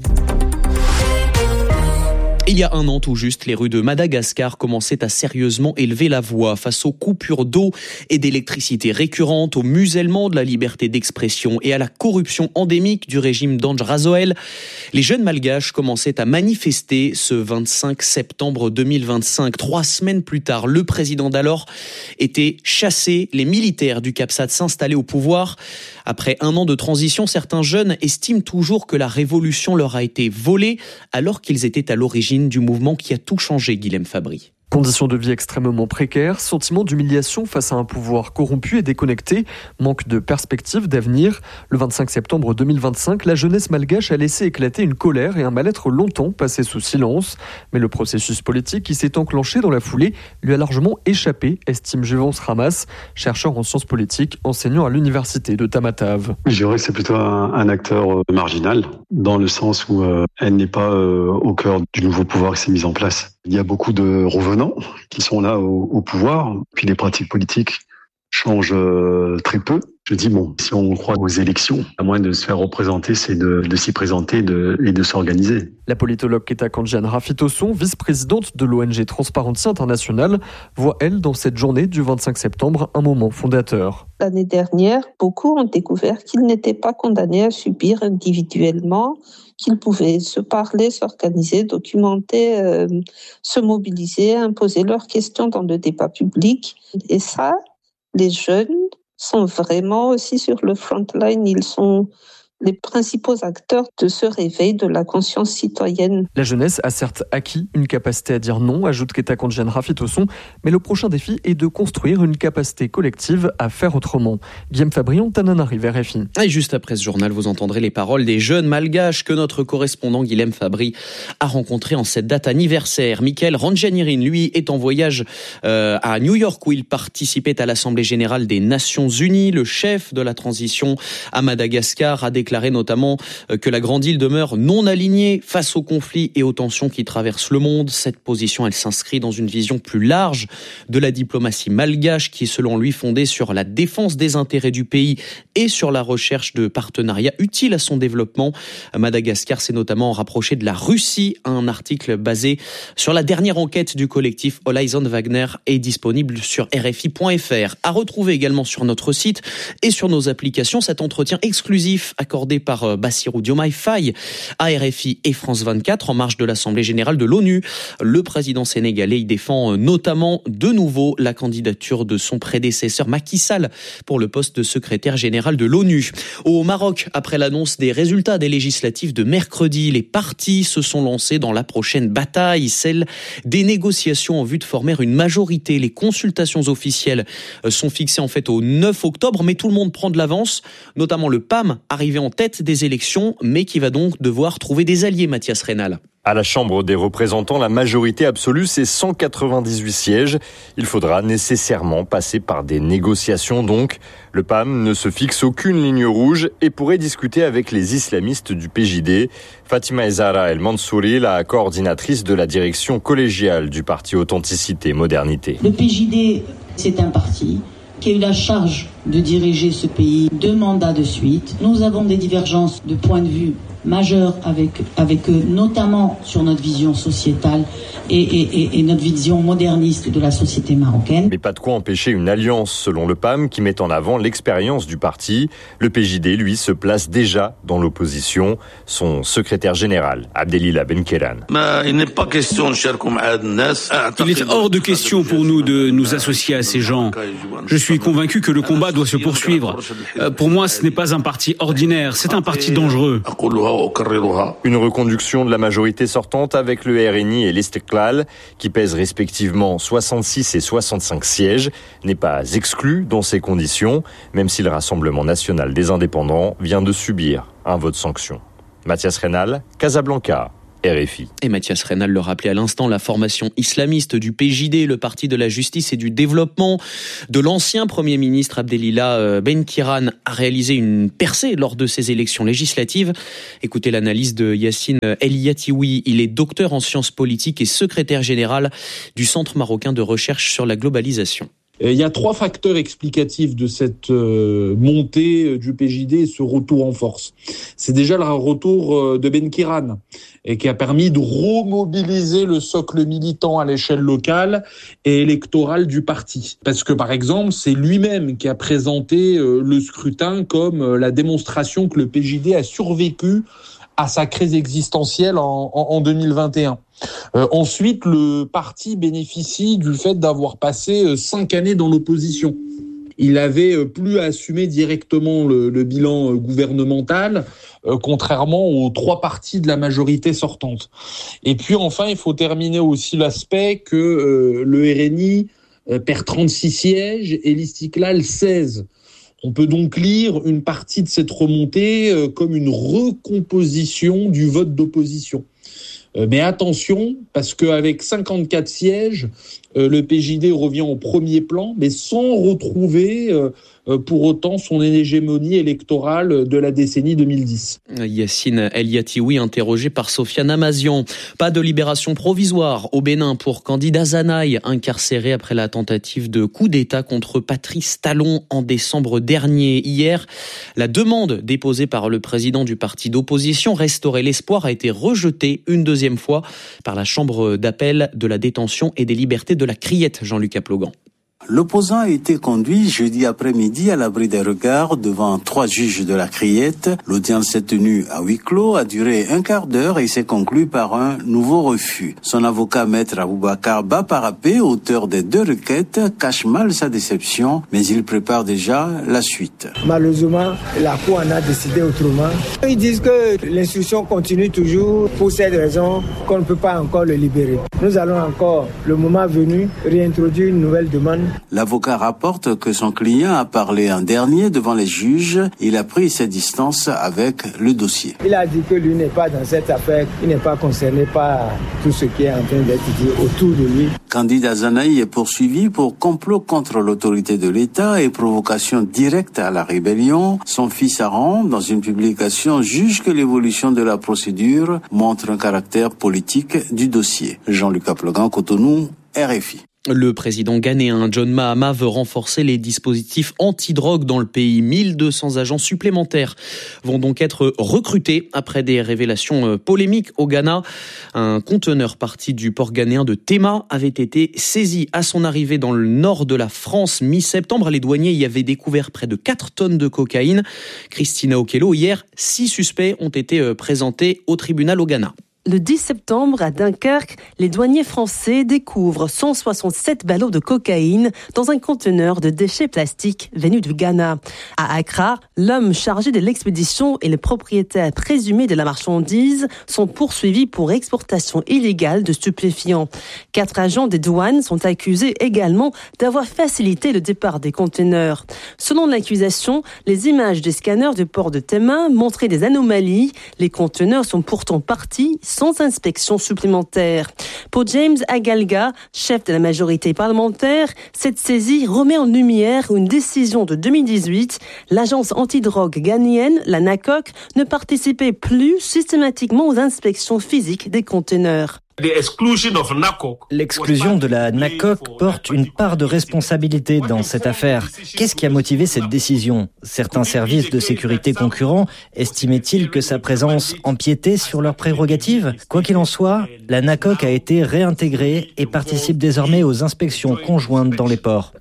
Il y a un an tout juste, les rues de Madagascar commençaient à sérieusement élever la voix face aux coupures d'eau et d'électricité récurrentes, au musellement de la liberté d'expression et à la corruption endémique du régime d'Andry Rajoelina. Les jeunes malgaches commençaient à manifester ce vingt-cinq septembre deux mille vingt-cinq. Trois semaines plus tard, le président d'alors était chassé. Les militaires du Capsat s'installaient au pouvoir. Après un an de transition, certains jeunes estiment toujours que la révolution leur a été volée alors qu'ils étaient à l'origine du mouvement qui a tout changé, Guilhem Fabry. Conditions de vie extrêmement précaires, sentiment d'humiliation face à un pouvoir corrompu et déconnecté, manque de perspective d'avenir. Le vingt-cinq septembre deux mille vingt-cinq, la jeunesse malgache a laissé éclater une colère et un mal-être longtemps passés sous silence. Mais le processus politique qui s'est enclenché dans la foulée lui a largement échappé, estime Juvence Ramas, chercheur en sciences politiques, enseignant à l'université de Tamatave. Je dirais que c'est plutôt un, un acteur marginal, dans le sens où euh, elle n'est pas euh, au cœur du nouveau pouvoir qui s'est mis en place. Il y a beaucoup de revenants qui sont là au, au pouvoir, puis les pratiques politiques changent euh, très peu. Je dis, bon, si on croit aux élections, à moins de se faire représenter, c'est de, de s'y présenter de, et de s'organiser. La politologue Ketakandjian Rafitoson, vice-présidente de l'O N G Transparency International, voit, elle, dans cette journée du vingt-cinq septembre, un moment fondateur. L'année dernière, beaucoup ont découvert qu'ils n'étaient pas condamnés à subir individuellement, qu'ils pouvaient se parler, s'organiser, documenter, euh, se mobiliser, imposer leurs questions dans le débat public. Et ça, les jeunes sont vraiment aussi sur le front line. Ils sont les principaux acteurs de ce réveil de la conscience citoyenne. La jeunesse a certes acquis une capacité à dire non, ajoute Ketakandjian Rafitoson, mais le prochain défi est de construire une capacité collective à faire autrement. Guillaume Fabrion, Tananarive, R F I. Et juste après ce journal, vous entendrez les paroles des jeunes malgaches que notre correspondant Guilhem Fabry a rencontrés en cette date anniversaire. Michael Ranjanirin, lui, est en voyage euh, à New York où il participait à l'Assemblée générale des Nations Unies. Le chef de la transition à Madagascar a déclaré déclaré notamment que la grande île demeure non alignée face aux conflits et aux tensions qui traversent le monde. Cette position, elle s'inscrit dans une vision plus large de la diplomatie malgache qui est selon lui fondée sur la défense des intérêts du pays et sur la recherche de partenariats utiles à son développement. Madagascar s'est notamment rapproché de la Russie. Un article basé sur la dernière enquête du collectif Horizon Wagner est disponible sur R F I point F R. À retrouver également sur notre site et sur nos applications cet entretien exclusif accordé par Bassirou Diomaye Faye à R F I et France vingt-quatre en marge de l'Assemblée générale de l'ONU. Le président sénégalais y défend notamment de nouveau la candidature de son prédécesseur Macky Sall pour le poste de secrétaire général de l'ONU. Au Maroc, après l'annonce des résultats des législatives de mercredi, les partis se sont lancés dans la prochaine bataille, celle des négociations en vue de former une majorité. Les consultations officielles sont fixées en fait au neuf octobre, mais tout le monde prend de l'avance, notamment le P A M, arrivé en tête des élections, mais qui va donc devoir trouver des alliés, Mathias Reynal. À la Chambre des représentants, la majorité absolue, c'est cent quatre-vingt-dix-huit sièges. Il faudra nécessairement passer par des négociations donc. Le P A M ne se fixe aucune ligne rouge et pourrait discuter avec les islamistes du P J D. Fatima Ezara El Mansouri, la coordinatrice de la direction collégiale du parti Authenticité Modernité. Le P J D, c'est un parti qui a eu la charge de diriger ce pays deux mandats de suite. Nous avons des divergences de point de vue majeures avec, avec eux, notamment sur notre vision sociétale et, et, et notre vision moderniste de la société marocaine. Mais pas de quoi empêcher une alliance, selon le P A M, qui met en avant l'expérience du parti. Le P J D, lui, se place déjà dans l'opposition. Son secrétaire général, Abdelila Benkeran. Il n'est pas question, cher Il est hors de question pour nous de nous associer à ces gens. Je suis convaincu que le combat doit se poursuivre. Pour moi, ce n'est pas un parti ordinaire, c'est un parti dangereux. Une reconduction de la majorité sortante avec le R N I et l'Istiqlal, qui pèsent respectivement soixante-six et soixante-cinq sièges, n'est pas exclue dans ces conditions, même si le Rassemblement national des indépendants vient de subir un vote sanction. Mathias Reynal, Casablanca. R F I. Et Mathias Reynal le rappelait à l'instant, la formation islamiste du P J D, le parti de la justice et du développement de l'ancien Premier ministre Abdelila Benkiran, a réalisé une percée lors de ces élections législatives. Écoutez l'analyse de Yassine El Yatioui. Il est docteur en sciences politiques et secrétaire général du Centre marocain de recherche sur la globalisation. Il y a trois facteurs explicatifs de cette euh, montée du P J D et ce retour en force. C'est déjà le retour de Benkiran et qui a permis de remobiliser le socle militant à l'échelle locale et électorale du parti. Parce que par exemple, c'est lui-même qui a présenté euh, le scrutin comme euh, la démonstration que le P J D a survécu à sa crise existentielle en, en, en deux mille vingt et un. Euh, ensuite, le parti bénéficie du fait d'avoir passé euh, cinq années dans l'opposition. Il avait euh, plus à assumer directement le, le bilan euh, gouvernemental, euh, contrairement aux trois partis de la majorité sortante. Et puis enfin, il faut terminer aussi l'aspect que euh, le R N I euh, perd trente-six sièges et l'Istiqlal seize. On peut donc lire une partie de cette remontée euh, comme une recomposition du vote d'opposition. Euh, mais attention, parce qu'avec cinquante-quatre sièges, euh, le P J D revient au premier plan, mais sans retrouver euh, euh, pour autant son hégémonie électorale de la décennie deux mille dix. Yassine El Yatioui, interrogé par Sofiane Amazian. Pas de libération provisoire au Bénin pour Candide Azanaï, incarcéré après la tentative de coup d'État contre Patrice Talon en décembre dernier. Hier, la demande déposée par le président du parti d'opposition, Restaurer l'espoir, a été rejetée une deuxième fois par la chambre d'appel de la détention et des libertés de la Criette, Jean-Luc Aplogan. L'opposant a été conduit jeudi après-midi à l'abri des regards devant trois juges de la Criette. L'audience s'est tenue à huis clos, a duré un quart d'heure et s'est conclue par un nouveau refus. Son avocat, maître Aboubakar Baparapé, auteur des deux requêtes, cache mal sa déception, mais il prépare déjà la suite. Malheureusement, la Cour en a décidé autrement. Ils disent que l'instruction continue toujours pour cette raison qu'on ne peut pas encore le libérer. Nous allons encore, le moment venu, réintroduire une nouvelle demande. L'avocat rapporte que son client a parlé en dernier devant les juges. Il a pris ses distances avec le dossier. Il a dit que lui n'est pas dans cette affaire, il n'est pas concerné par tout ce qui est en train d'être dit autour de lui. Candide Azanaï est poursuivi pour complot contre l'autorité de l'État et provocation directe à la rébellion. Son fils Aran, dans une publication, juge que l'évolution de la procédure montre un caractère politique du dossier. Jean-Luc Aplogan, Cotonou, R F I. Le président ghanéen John Mahama veut renforcer les dispositifs anti-drogue dans le pays. mille deux cents agents supplémentaires vont donc être recrutés après des révélations polémiques au Ghana. Un conteneur parti du port ghanéen de Tema avait été saisi à son arrivée dans le nord de la France mi-septembre. Les douaniers y avaient découvert près de quatre tonnes de cocaïne. Christina Okello, hier, six suspects ont été présentés au tribunal au Ghana. Le dix septembre, à Dunkerque, les douaniers français découvrent cent soixante-sept ballots de cocaïne dans un conteneur de déchets plastiques venus du Ghana. À Accra, l'homme chargé de l'expédition et le propriétaire présumé de la marchandise sont poursuivis pour exportation illégale de stupéfiants. Quatre agents des douanes sont accusés également d'avoir facilité le départ des conteneurs. Selon l'accusation, les images des scanners du port de Tema montraient des anomalies. Les conteneurs sont pourtant partis sans inspection supplémentaire. Pour James Agalga, chef de la majorité parlementaire, cette saisie remet en lumière une décision de deux mille dix-huit. L'agence antidrogue ghanéenne, la NACOC, ne participait plus systématiquement aux inspections physiques des conteneurs. L'exclusion de la NACOC porte une part de responsabilité dans cette affaire. Qu'est-ce qui a motivé cette décision ? Certains services de sécurité concurrents estimaient-ils que sa présence empiétait sur leurs prérogatives ? Quoi qu'il en soit, la NACOC a été réintégrée et participe désormais aux inspections conjointes dans les ports.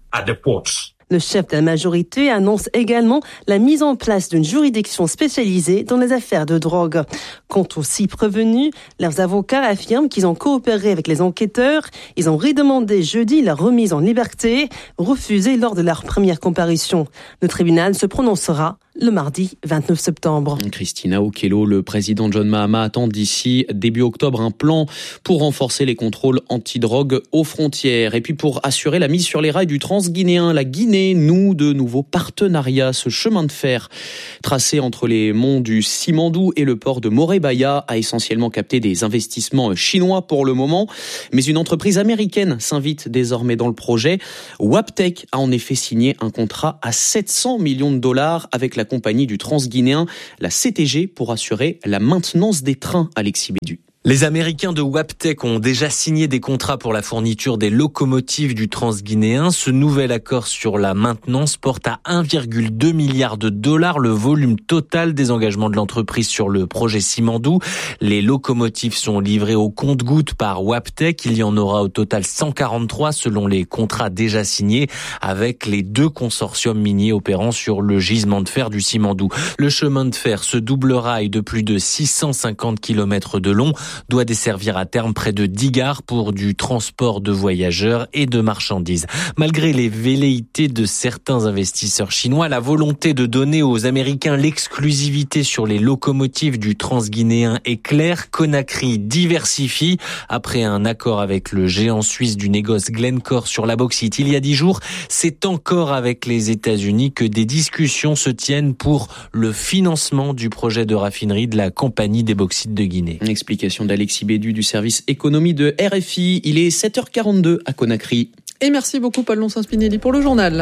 Le chef de la majorité annonce également la mise en place d'une juridiction spécialisée dans les affaires de drogue. Quant aux six prévenus, leurs avocats affirment qu'ils ont coopéré avec les enquêteurs. Ils ont redemandé jeudi leur remise en liberté, refusée lors de leur première comparution. Le tribunal se prononcera le mardi vingt-neuf septembre. Christina Okello, le président John Mahama attend d'ici début octobre un plan pour renforcer les contrôles antidrogue aux frontières. Et puis pour assurer la mise sur les rails du Transguinéen, la Guinée noue de nouveaux partenariats. Ce chemin de fer tracé entre les monts du Simandou et le port de Morebaya a essentiellement capté des investissements chinois pour le moment. Mais une entreprise américaine s'invite désormais dans le projet. Waptec a en effet signé un contrat à sept cents millions de dollars avec la compagnie du Transguinéen, la C T G, pour assurer la maintenance des trains. Alexis Bédu. Les Américains de Waptec ont déjà signé des contrats pour la fourniture des locomotives du Transguinéen. Ce nouvel accord sur la maintenance porte à un virgule deux milliard de dollars le volume total des engagements de l'entreprise sur le projet Simandou. Les locomotives sont livrées au compte-gouttes par Waptec. Il y en aura au total cent quarante-trois selon les contrats déjà signés avec les deux consortiums miniers opérant sur le gisement de fer du Simandou. Le chemin de fer, ce double rail de plus de six cent cinquante kilomètres de long, doit desservir à terme près de dix gares pour du transport de voyageurs et de marchandises. Malgré les velléités de certains investisseurs chinois, la volonté de donner aux Américains l'exclusivité sur les locomotives du Transguinéen est claire. Conakry diversifie. Après un accord avec le géant suisse du négoce Glencore sur la bauxite il y a dix jours, c'est encore avec les États-Unis que des discussions se tiennent pour le financement du projet de raffinerie de la Compagnie des bauxites de Guinée. Explication d'Alexis Bédu du service économie de R F I. Il est sept heures quarante-deux à Conakry. Et merci beaucoup Paul Lonsin-Spinelli pour le journal.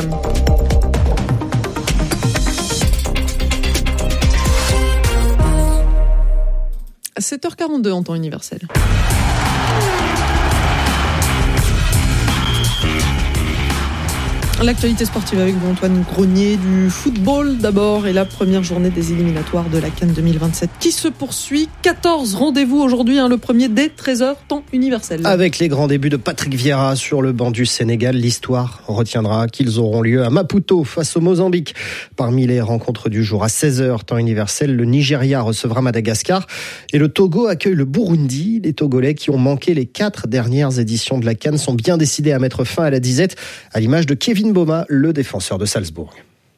sept heures quarante-deux en temps universel. L'actualité sportive avec vous, Antoine Grenier, du football d'abord et la première journée des éliminatoires de la CAN deux mille vingt-sept qui se poursuit. quatorze rendez-vous aujourd'hui, hein, le premier dès treize heures, temps universel. Avec les grands débuts de Patrick Vieira sur le banc du Sénégal, l'histoire retiendra qu'ils auront lieu à Maputo face au Mozambique. Parmi les rencontres du jour, à seize heures, temps universel, le Nigeria recevra Madagascar et le Togo accueille le Burundi. Les Togolais qui ont manqué les quatre dernières éditions de la CAN sont bien décidés à mettre fin à la disette, à l'image de Kevin Boma, le défenseur de Salzbourg.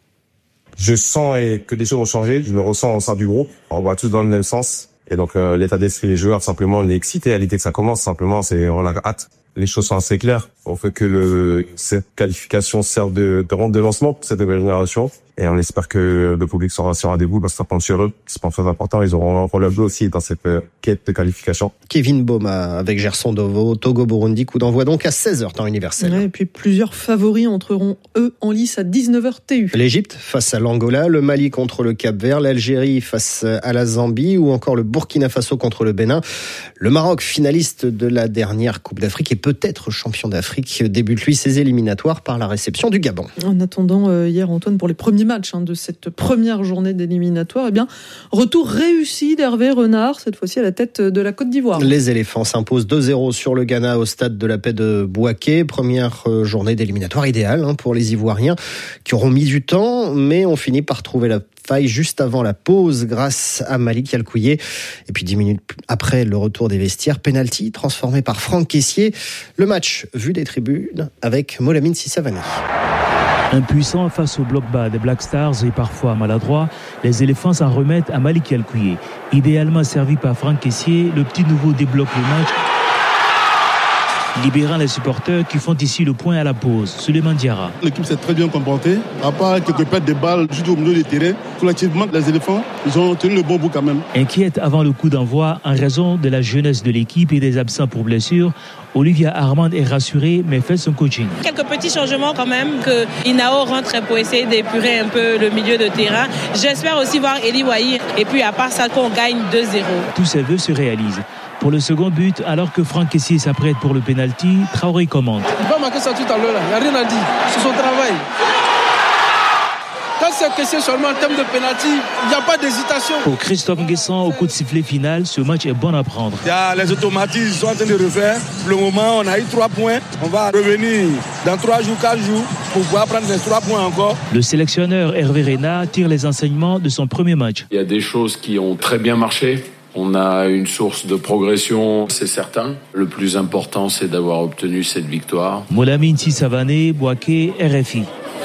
Je sens que des choses ont changé, je le ressens au sein du groupe. On va tous dans le même sens. Et donc euh, l'état d'esprit des joueurs, simplement, on est excité à l'idée que ça commence. Simplement, c'est on a hâte. Les choses sont assez claires. On fait que le, cette qualification serve de, de rampe de lancement pour cette nouvelle génération. Et on espère que le public sera sur rendez-vous parce que ça prend sur eux. C'est pas très important. Ils auront un rôle à jouer aussi dans cette quête de qualification. Kevin Boma avec Gerson Dovo, Togo-Burundi, coup d'envoi donc à seize heures, temps universel. Ouais, et puis plusieurs favoris entreront, eux, en lice à dix-neuf heures T U. L'Égypte face à l'Angola, le Mali contre le Cap-Vert, l'Algérie face à la Zambie ou encore le Burkina Faso contre le Bénin. Le Maroc, finaliste de la dernière Coupe d'Afrique et peut-être champion d'Afrique, débute lui ses éliminatoires par la réception du Gabon. En attendant, euh, hier, Antoine, pour les premiers matchs hein, de cette première journée d'éliminatoire, eh bien, retour réussi d'Hervé Renard, cette fois-ci à la tête de la Côte d'Ivoire. Les éléphants s'imposent deux zéro sur le Ghana au stade de la paix de Bouaké. Première journée d'éliminatoire idéale hein, pour les Ivoiriens qui auront mis du temps, mais ont fini par trouver la faille juste avant la pause grâce à Malik Alkouye. Et puis dix minutes après le retour des vestiaires, penalty transformé par Franck Caissier. Le match vu des tribunes avec Molamine Sissavani. Impuissant face au bloc bas des Black Stars et parfois maladroit, les éléphants s'en remettent à Malik Alkouye. Idéalement servi par Franck Caissier, le petit nouveau débloque le match. libérant les supporters qui font ici le point à la pause. Souleymane Diarra. L'équipe s'est très bien comportée, à part quelques pertes de balles juste au milieu du terrain. Collectivement, les éléphants, ils ont tenu le bon bout quand même. Inquiète avant le coup d'envoi en raison de la jeunesse de l'équipe et des absents pour blessure, Olivia Armand est rassurée mais fait son coaching. Quelques petits changements quand même, que Inao rentre pour essayer d'épurer un peu le milieu de terrain. J'espère aussi voir Eli Wahi et puis à part ça qu'on gagne deux zéro. Tous ses vœux se réalisent. Pour le second but, alors que Franck Kessié s'apprête pour le pénalty, Traoré commente. Il va marquer ça tout à l'heure, il n'y a rien à dire, c'est son travail. Quand c'est question seulement en termes de pénalty, il n'y a pas d'hésitation. Pour Christophe Nguessan, au coup de sifflet final, ce match est bon à prendre. Il y a les automatismes, ils sont en train de refaire. Pour le moment, on a eu trois points. On va revenir dans trois jours, quatre jours, pour pouvoir prendre les trois points encore. Le sélectionneur Hervé Renard tire les enseignements de son premier match. Il y a des choses qui ont très bien marché. On a une source de progression, c'est certain. Le plus important, c'est d'avoir obtenu cette victoire. Molamine Sissavané, Boaké, R F I.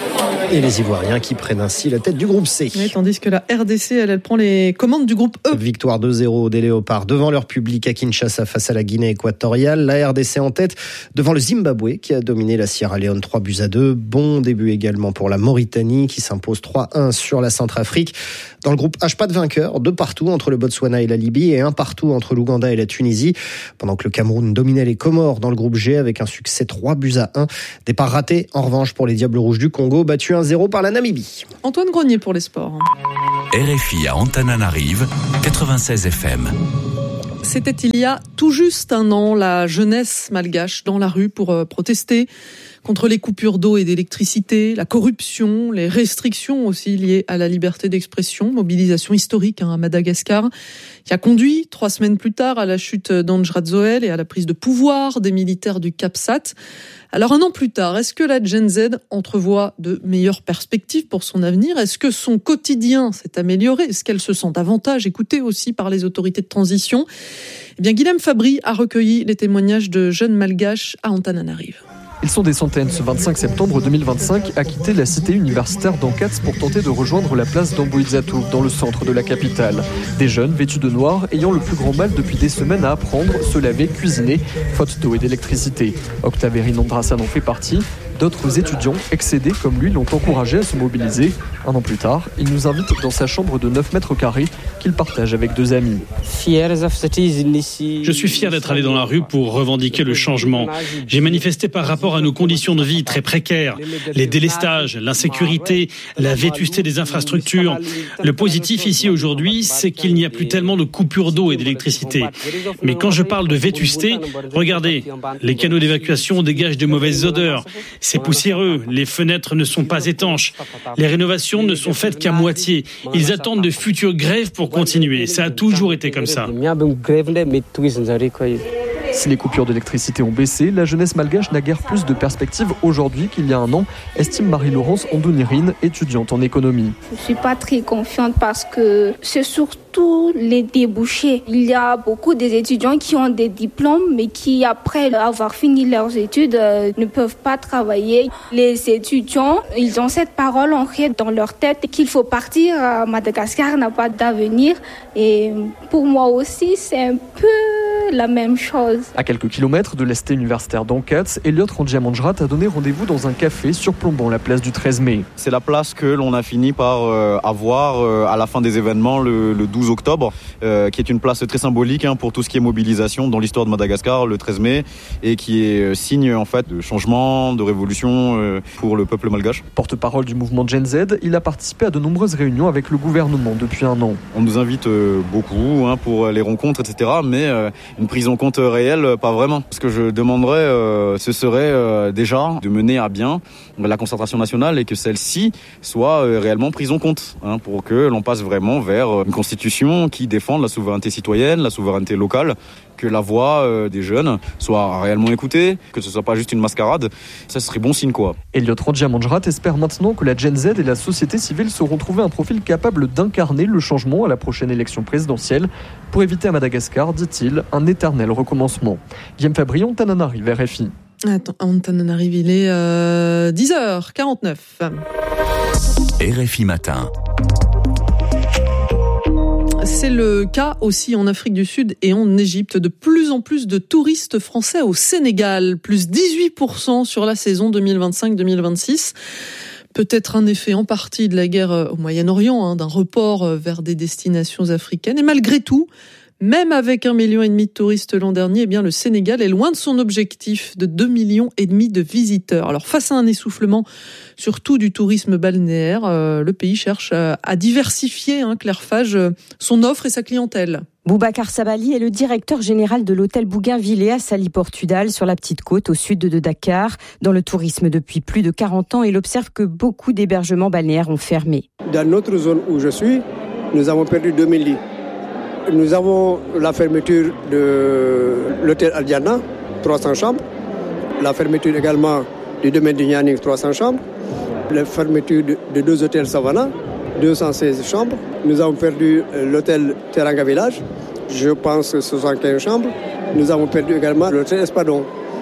Et les Ivoiriens qui prennent ainsi la tête du groupe C. Oui, tandis que la R D C, elle, elle prend les commandes du groupe E. Victoire deux zéro des Léopards devant leur public à Kinshasa face à la Guinée équatoriale. La R D C en tête devant le Zimbabwe qui a dominé la Sierra Leone trois buts à deux. Bon début également pour la Mauritanie qui s'impose trois un sur la Centrafrique. Dans le groupe H, pas de vainqueur, deux partout entre le Botswana et la Libye et un partout entre l'Ouganda et la Tunisie. Pendant que le Cameroun dominait les Comores dans le groupe G avec un succès trois buts à un. Départ raté en revanche pour les Diables Rouges du Congo, battus un zéro par la Namibie. Antoine Grenier pour les sports. R F I à Antananarive, quatre-vingt-seize F M. C'était il y a tout juste un an, la jeunesse malgache dans la rue pour protester contre les coupures d'eau et d'électricité, la corruption, les restrictions aussi liées à la liberté d'expression, mobilisation historique hein, à Madagascar, qui a conduit trois semaines plus tard à la chute d'Andjradzoel et à la prise de pouvoir des militaires du CAPSAT. Alors un an plus tard, est-ce que la Gen Z entrevoit de meilleures perspectives pour son avenir ? Est-ce que son quotidien s'est amélioré ? Est-ce qu'elle se sent davantage écoutée aussi par les autorités de transition ? Eh bien, Guilhem Fabry a recueilli les témoignages de jeunes malgaches à Antananarive. Ils sont des centaines ce vingt-cinq septembre deux mille vingt-cinq à quitter la cité universitaire d'Ankats pour tenter de rejoindre la place d'Amboïdzatou dans le centre de la capitale. Des jeunes vêtus de noir ayant le plus grand mal depuis des semaines à apprendre, se laver, cuisiner, faute d'eau et d'électricité. Octave Rinandrasan en fait partie. D'autres étudiants, excédés comme lui, l'ont encouragé à se mobiliser. Un an plus tard, il nous invite dans sa chambre de neuf mètres carrés qu'il partage avec deux amis. Je suis fier d'être allé dans la rue pour revendiquer le changement. J'ai manifesté par rapport à nos conditions de vie très précaires, les délestages, l'insécurité, la vétusté des infrastructures. Le positif ici aujourd'hui, c'est qu'il n'y a plus tellement de coupures d'eau et d'électricité. Mais quand je parle de vétusté, regardez, les canaux d'évacuation dégagent de mauvaises odeurs. C'est poussiéreux, les fenêtres ne sont pas étanches. Les rénovations ne sont faites qu'à moitié. Ils attendent de futures grèves pour continuer. Ça a toujours été comme ça. Si les coupures d'électricité ont baissé, la jeunesse malgache n'a guère plus de perspectives aujourd'hui qu'il y a un an, estime Marie-Laurence Andounirine, étudiante en économie. Je ne suis pas très confiante parce que c'est surtout les débouchés. Il y a beaucoup d'étudiants qui ont des diplômes mais qui, après avoir fini leurs études, ne peuvent pas travailler. Les étudiants, ils ont cette parole ancrée dans leur tête qu'il faut partir. Madagascar n'a pas d'avenir. Et pour moi aussi, c'est un peu la même chose. À quelques kilomètres de l'Est universitaire d'Ankats, Elliot Randiamandjrat a donné rendez-vous dans un café surplombant la place du treize mai. C'est la place que l'on a fini par euh, avoir euh, à la fin des événements le, le douze octobre, euh, qui est une place très symbolique hein, pour tout ce qui est mobilisation dans l'histoire de Madagascar, le treize mai, et qui est euh, signe en fait de changement, de révolution euh, pour le peuple malgache. Porte-parole du mouvement Gen Z, il a participé à de nombreuses réunions avec le gouvernement depuis un an. On nous invite euh, beaucoup hein, pour les rencontres, et cetera. Mais euh, une prise en compte réelle, pas vraiment. Ce que je demanderais, euh, ce serait euh, déjà de mener à bien la concertation nationale et que celle-ci soit euh, réellement prise en compte hein, pour que l'on passe vraiment vers une constitution qui défende la souveraineté citoyenne, la souveraineté locale, que la voix euh, des jeunes soit réellement écoutée, que ce soit pas juste une mascarade. Ça serait bon signe quoi. Elliot Randiamandjrat espère maintenant que la Gen Z et la société civile sauront trouver un profil capable d'incarner le changement à la prochaine élection présidentielle pour éviter à Madagascar, dit-il, un éternel recommencement. Guilhem Fabry, Antananarive, R F I. Attends, Antananarive, il est euh, dix heures quarante-neuf. R F I Matin. C'est c'est le cas aussi en Afrique du Sud et en Égypte. De plus en plus de touristes français au Sénégal, plus dix-huit pour cent sur la saison deux mille vingt-cinq deux mille vingt-six. Peut-être un effet en partie de la guerre au Moyen-Orient, hein, d'un report vers des destinations africaines. Et malgré tout, même avec un million et demi de touristes l'an dernier, eh bien le Sénégal est loin de son objectif de deux millions et demi de visiteurs. Alors face à un essoufflement, surtout du tourisme balnéaire, euh, le pays cherche à, à diversifier, hein, Claire Fage, son offre et sa clientèle. Boubacar Sabali est le directeur général de l'hôtel Bougainvillé à Sali Portudal, sur la petite côte au sud de Dakar. Dans le tourisme depuis plus de quarante ans, il observe que beaucoup d'hébergements balnéaires ont fermé. Dans notre zone où je suis, nous avons perdu deux mille lits. Nous avons la fermeture de l'hôtel Aldiana, trois cents chambres. La fermeture également du domaine du Nianing, trois cents chambres. La fermeture de, de deux hôtels Savannah, deux cent seize chambres. Nous avons perdu l'hôtel Teranga Village, je pense soixante-quinze chambres. Nous avons perdu également l'hôtel Espadon.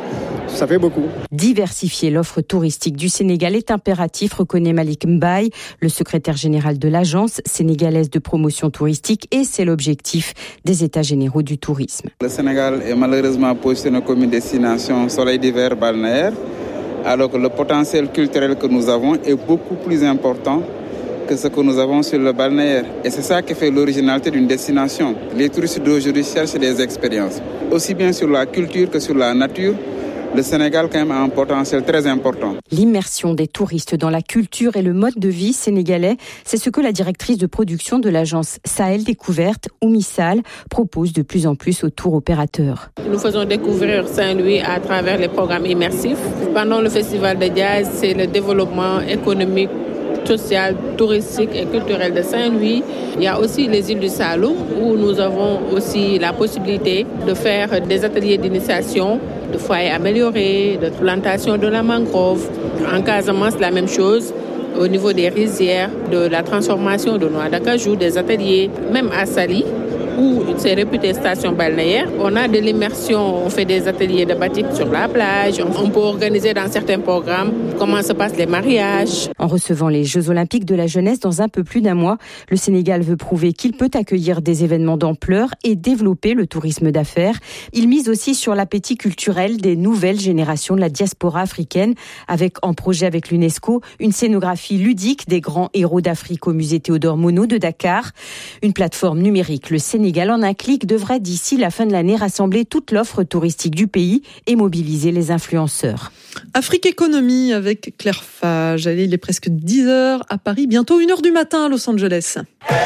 Ça fait beaucoup. Diversifier l'offre touristique du Sénégal est impératif, reconnaît Malik Mbaye, le secrétaire général de l'Agence sénégalaise de promotion touristique, et c'est l'objectif des États généraux du tourisme. Le Sénégal est malheureusement positionné comme une destination soleil d'hiver balnéaire, alors que le potentiel culturel que nous avons est beaucoup plus important que ce que nous avons sur le balnéaire. Et c'est ça qui fait l'originalité d'une destination. Les touristes d'aujourd'hui cherchent des expériences, aussi bien sur la culture que sur la nature. Le Sénégal, quand même, a un potentiel très important. L'immersion des touristes dans la culture et le mode de vie sénégalais, c'est ce que la directrice de production de l'agence Sahel Découverte, Oumi Sall, propose de plus en plus aux tours opérateurs. Nous faisons découvrir Saint-Louis à travers les programmes immersifs. Pendant le festival de jazz, c'est le développement économique, social, touristique et culturel de Saint-Louis. Il y a aussi les îles du Saloum où nous avons aussi la possibilité de faire des ateliers d'initiation, de foyers améliorés, de plantation de la mangrove. En Casamance, la même chose. Au niveau des rizières, de la transformation de noix d'acajou, des ateliers, même à Sali, où c'est réputé station balnéaire. On a de l'immersion, on fait des ateliers de batik sur la plage, on peut organiser dans certains programmes comment se passent les mariages. En recevant les Jeux Olympiques de la jeunesse dans un peu plus d'un mois, le Sénégal veut prouver qu'il peut accueillir des événements d'ampleur et développer le tourisme d'affaires. Il mise aussi sur l'appétit culturel des nouvelles générations de la diaspora africaine, avec en projet avec l'UNESCO une scénographie ludique des grands héros d'Afrique au musée Théodore Monod de Dakar. Une plateforme numérique, le Sénégal en un clic, devrait d'ici la fin de l'année rassembler toute l'offre touristique du pays et mobiliser les influenceurs. Afrique Économie avec Claire Fage. Allez, il est presque dix heures à Paris, bientôt une heure du matin à Los Angeles.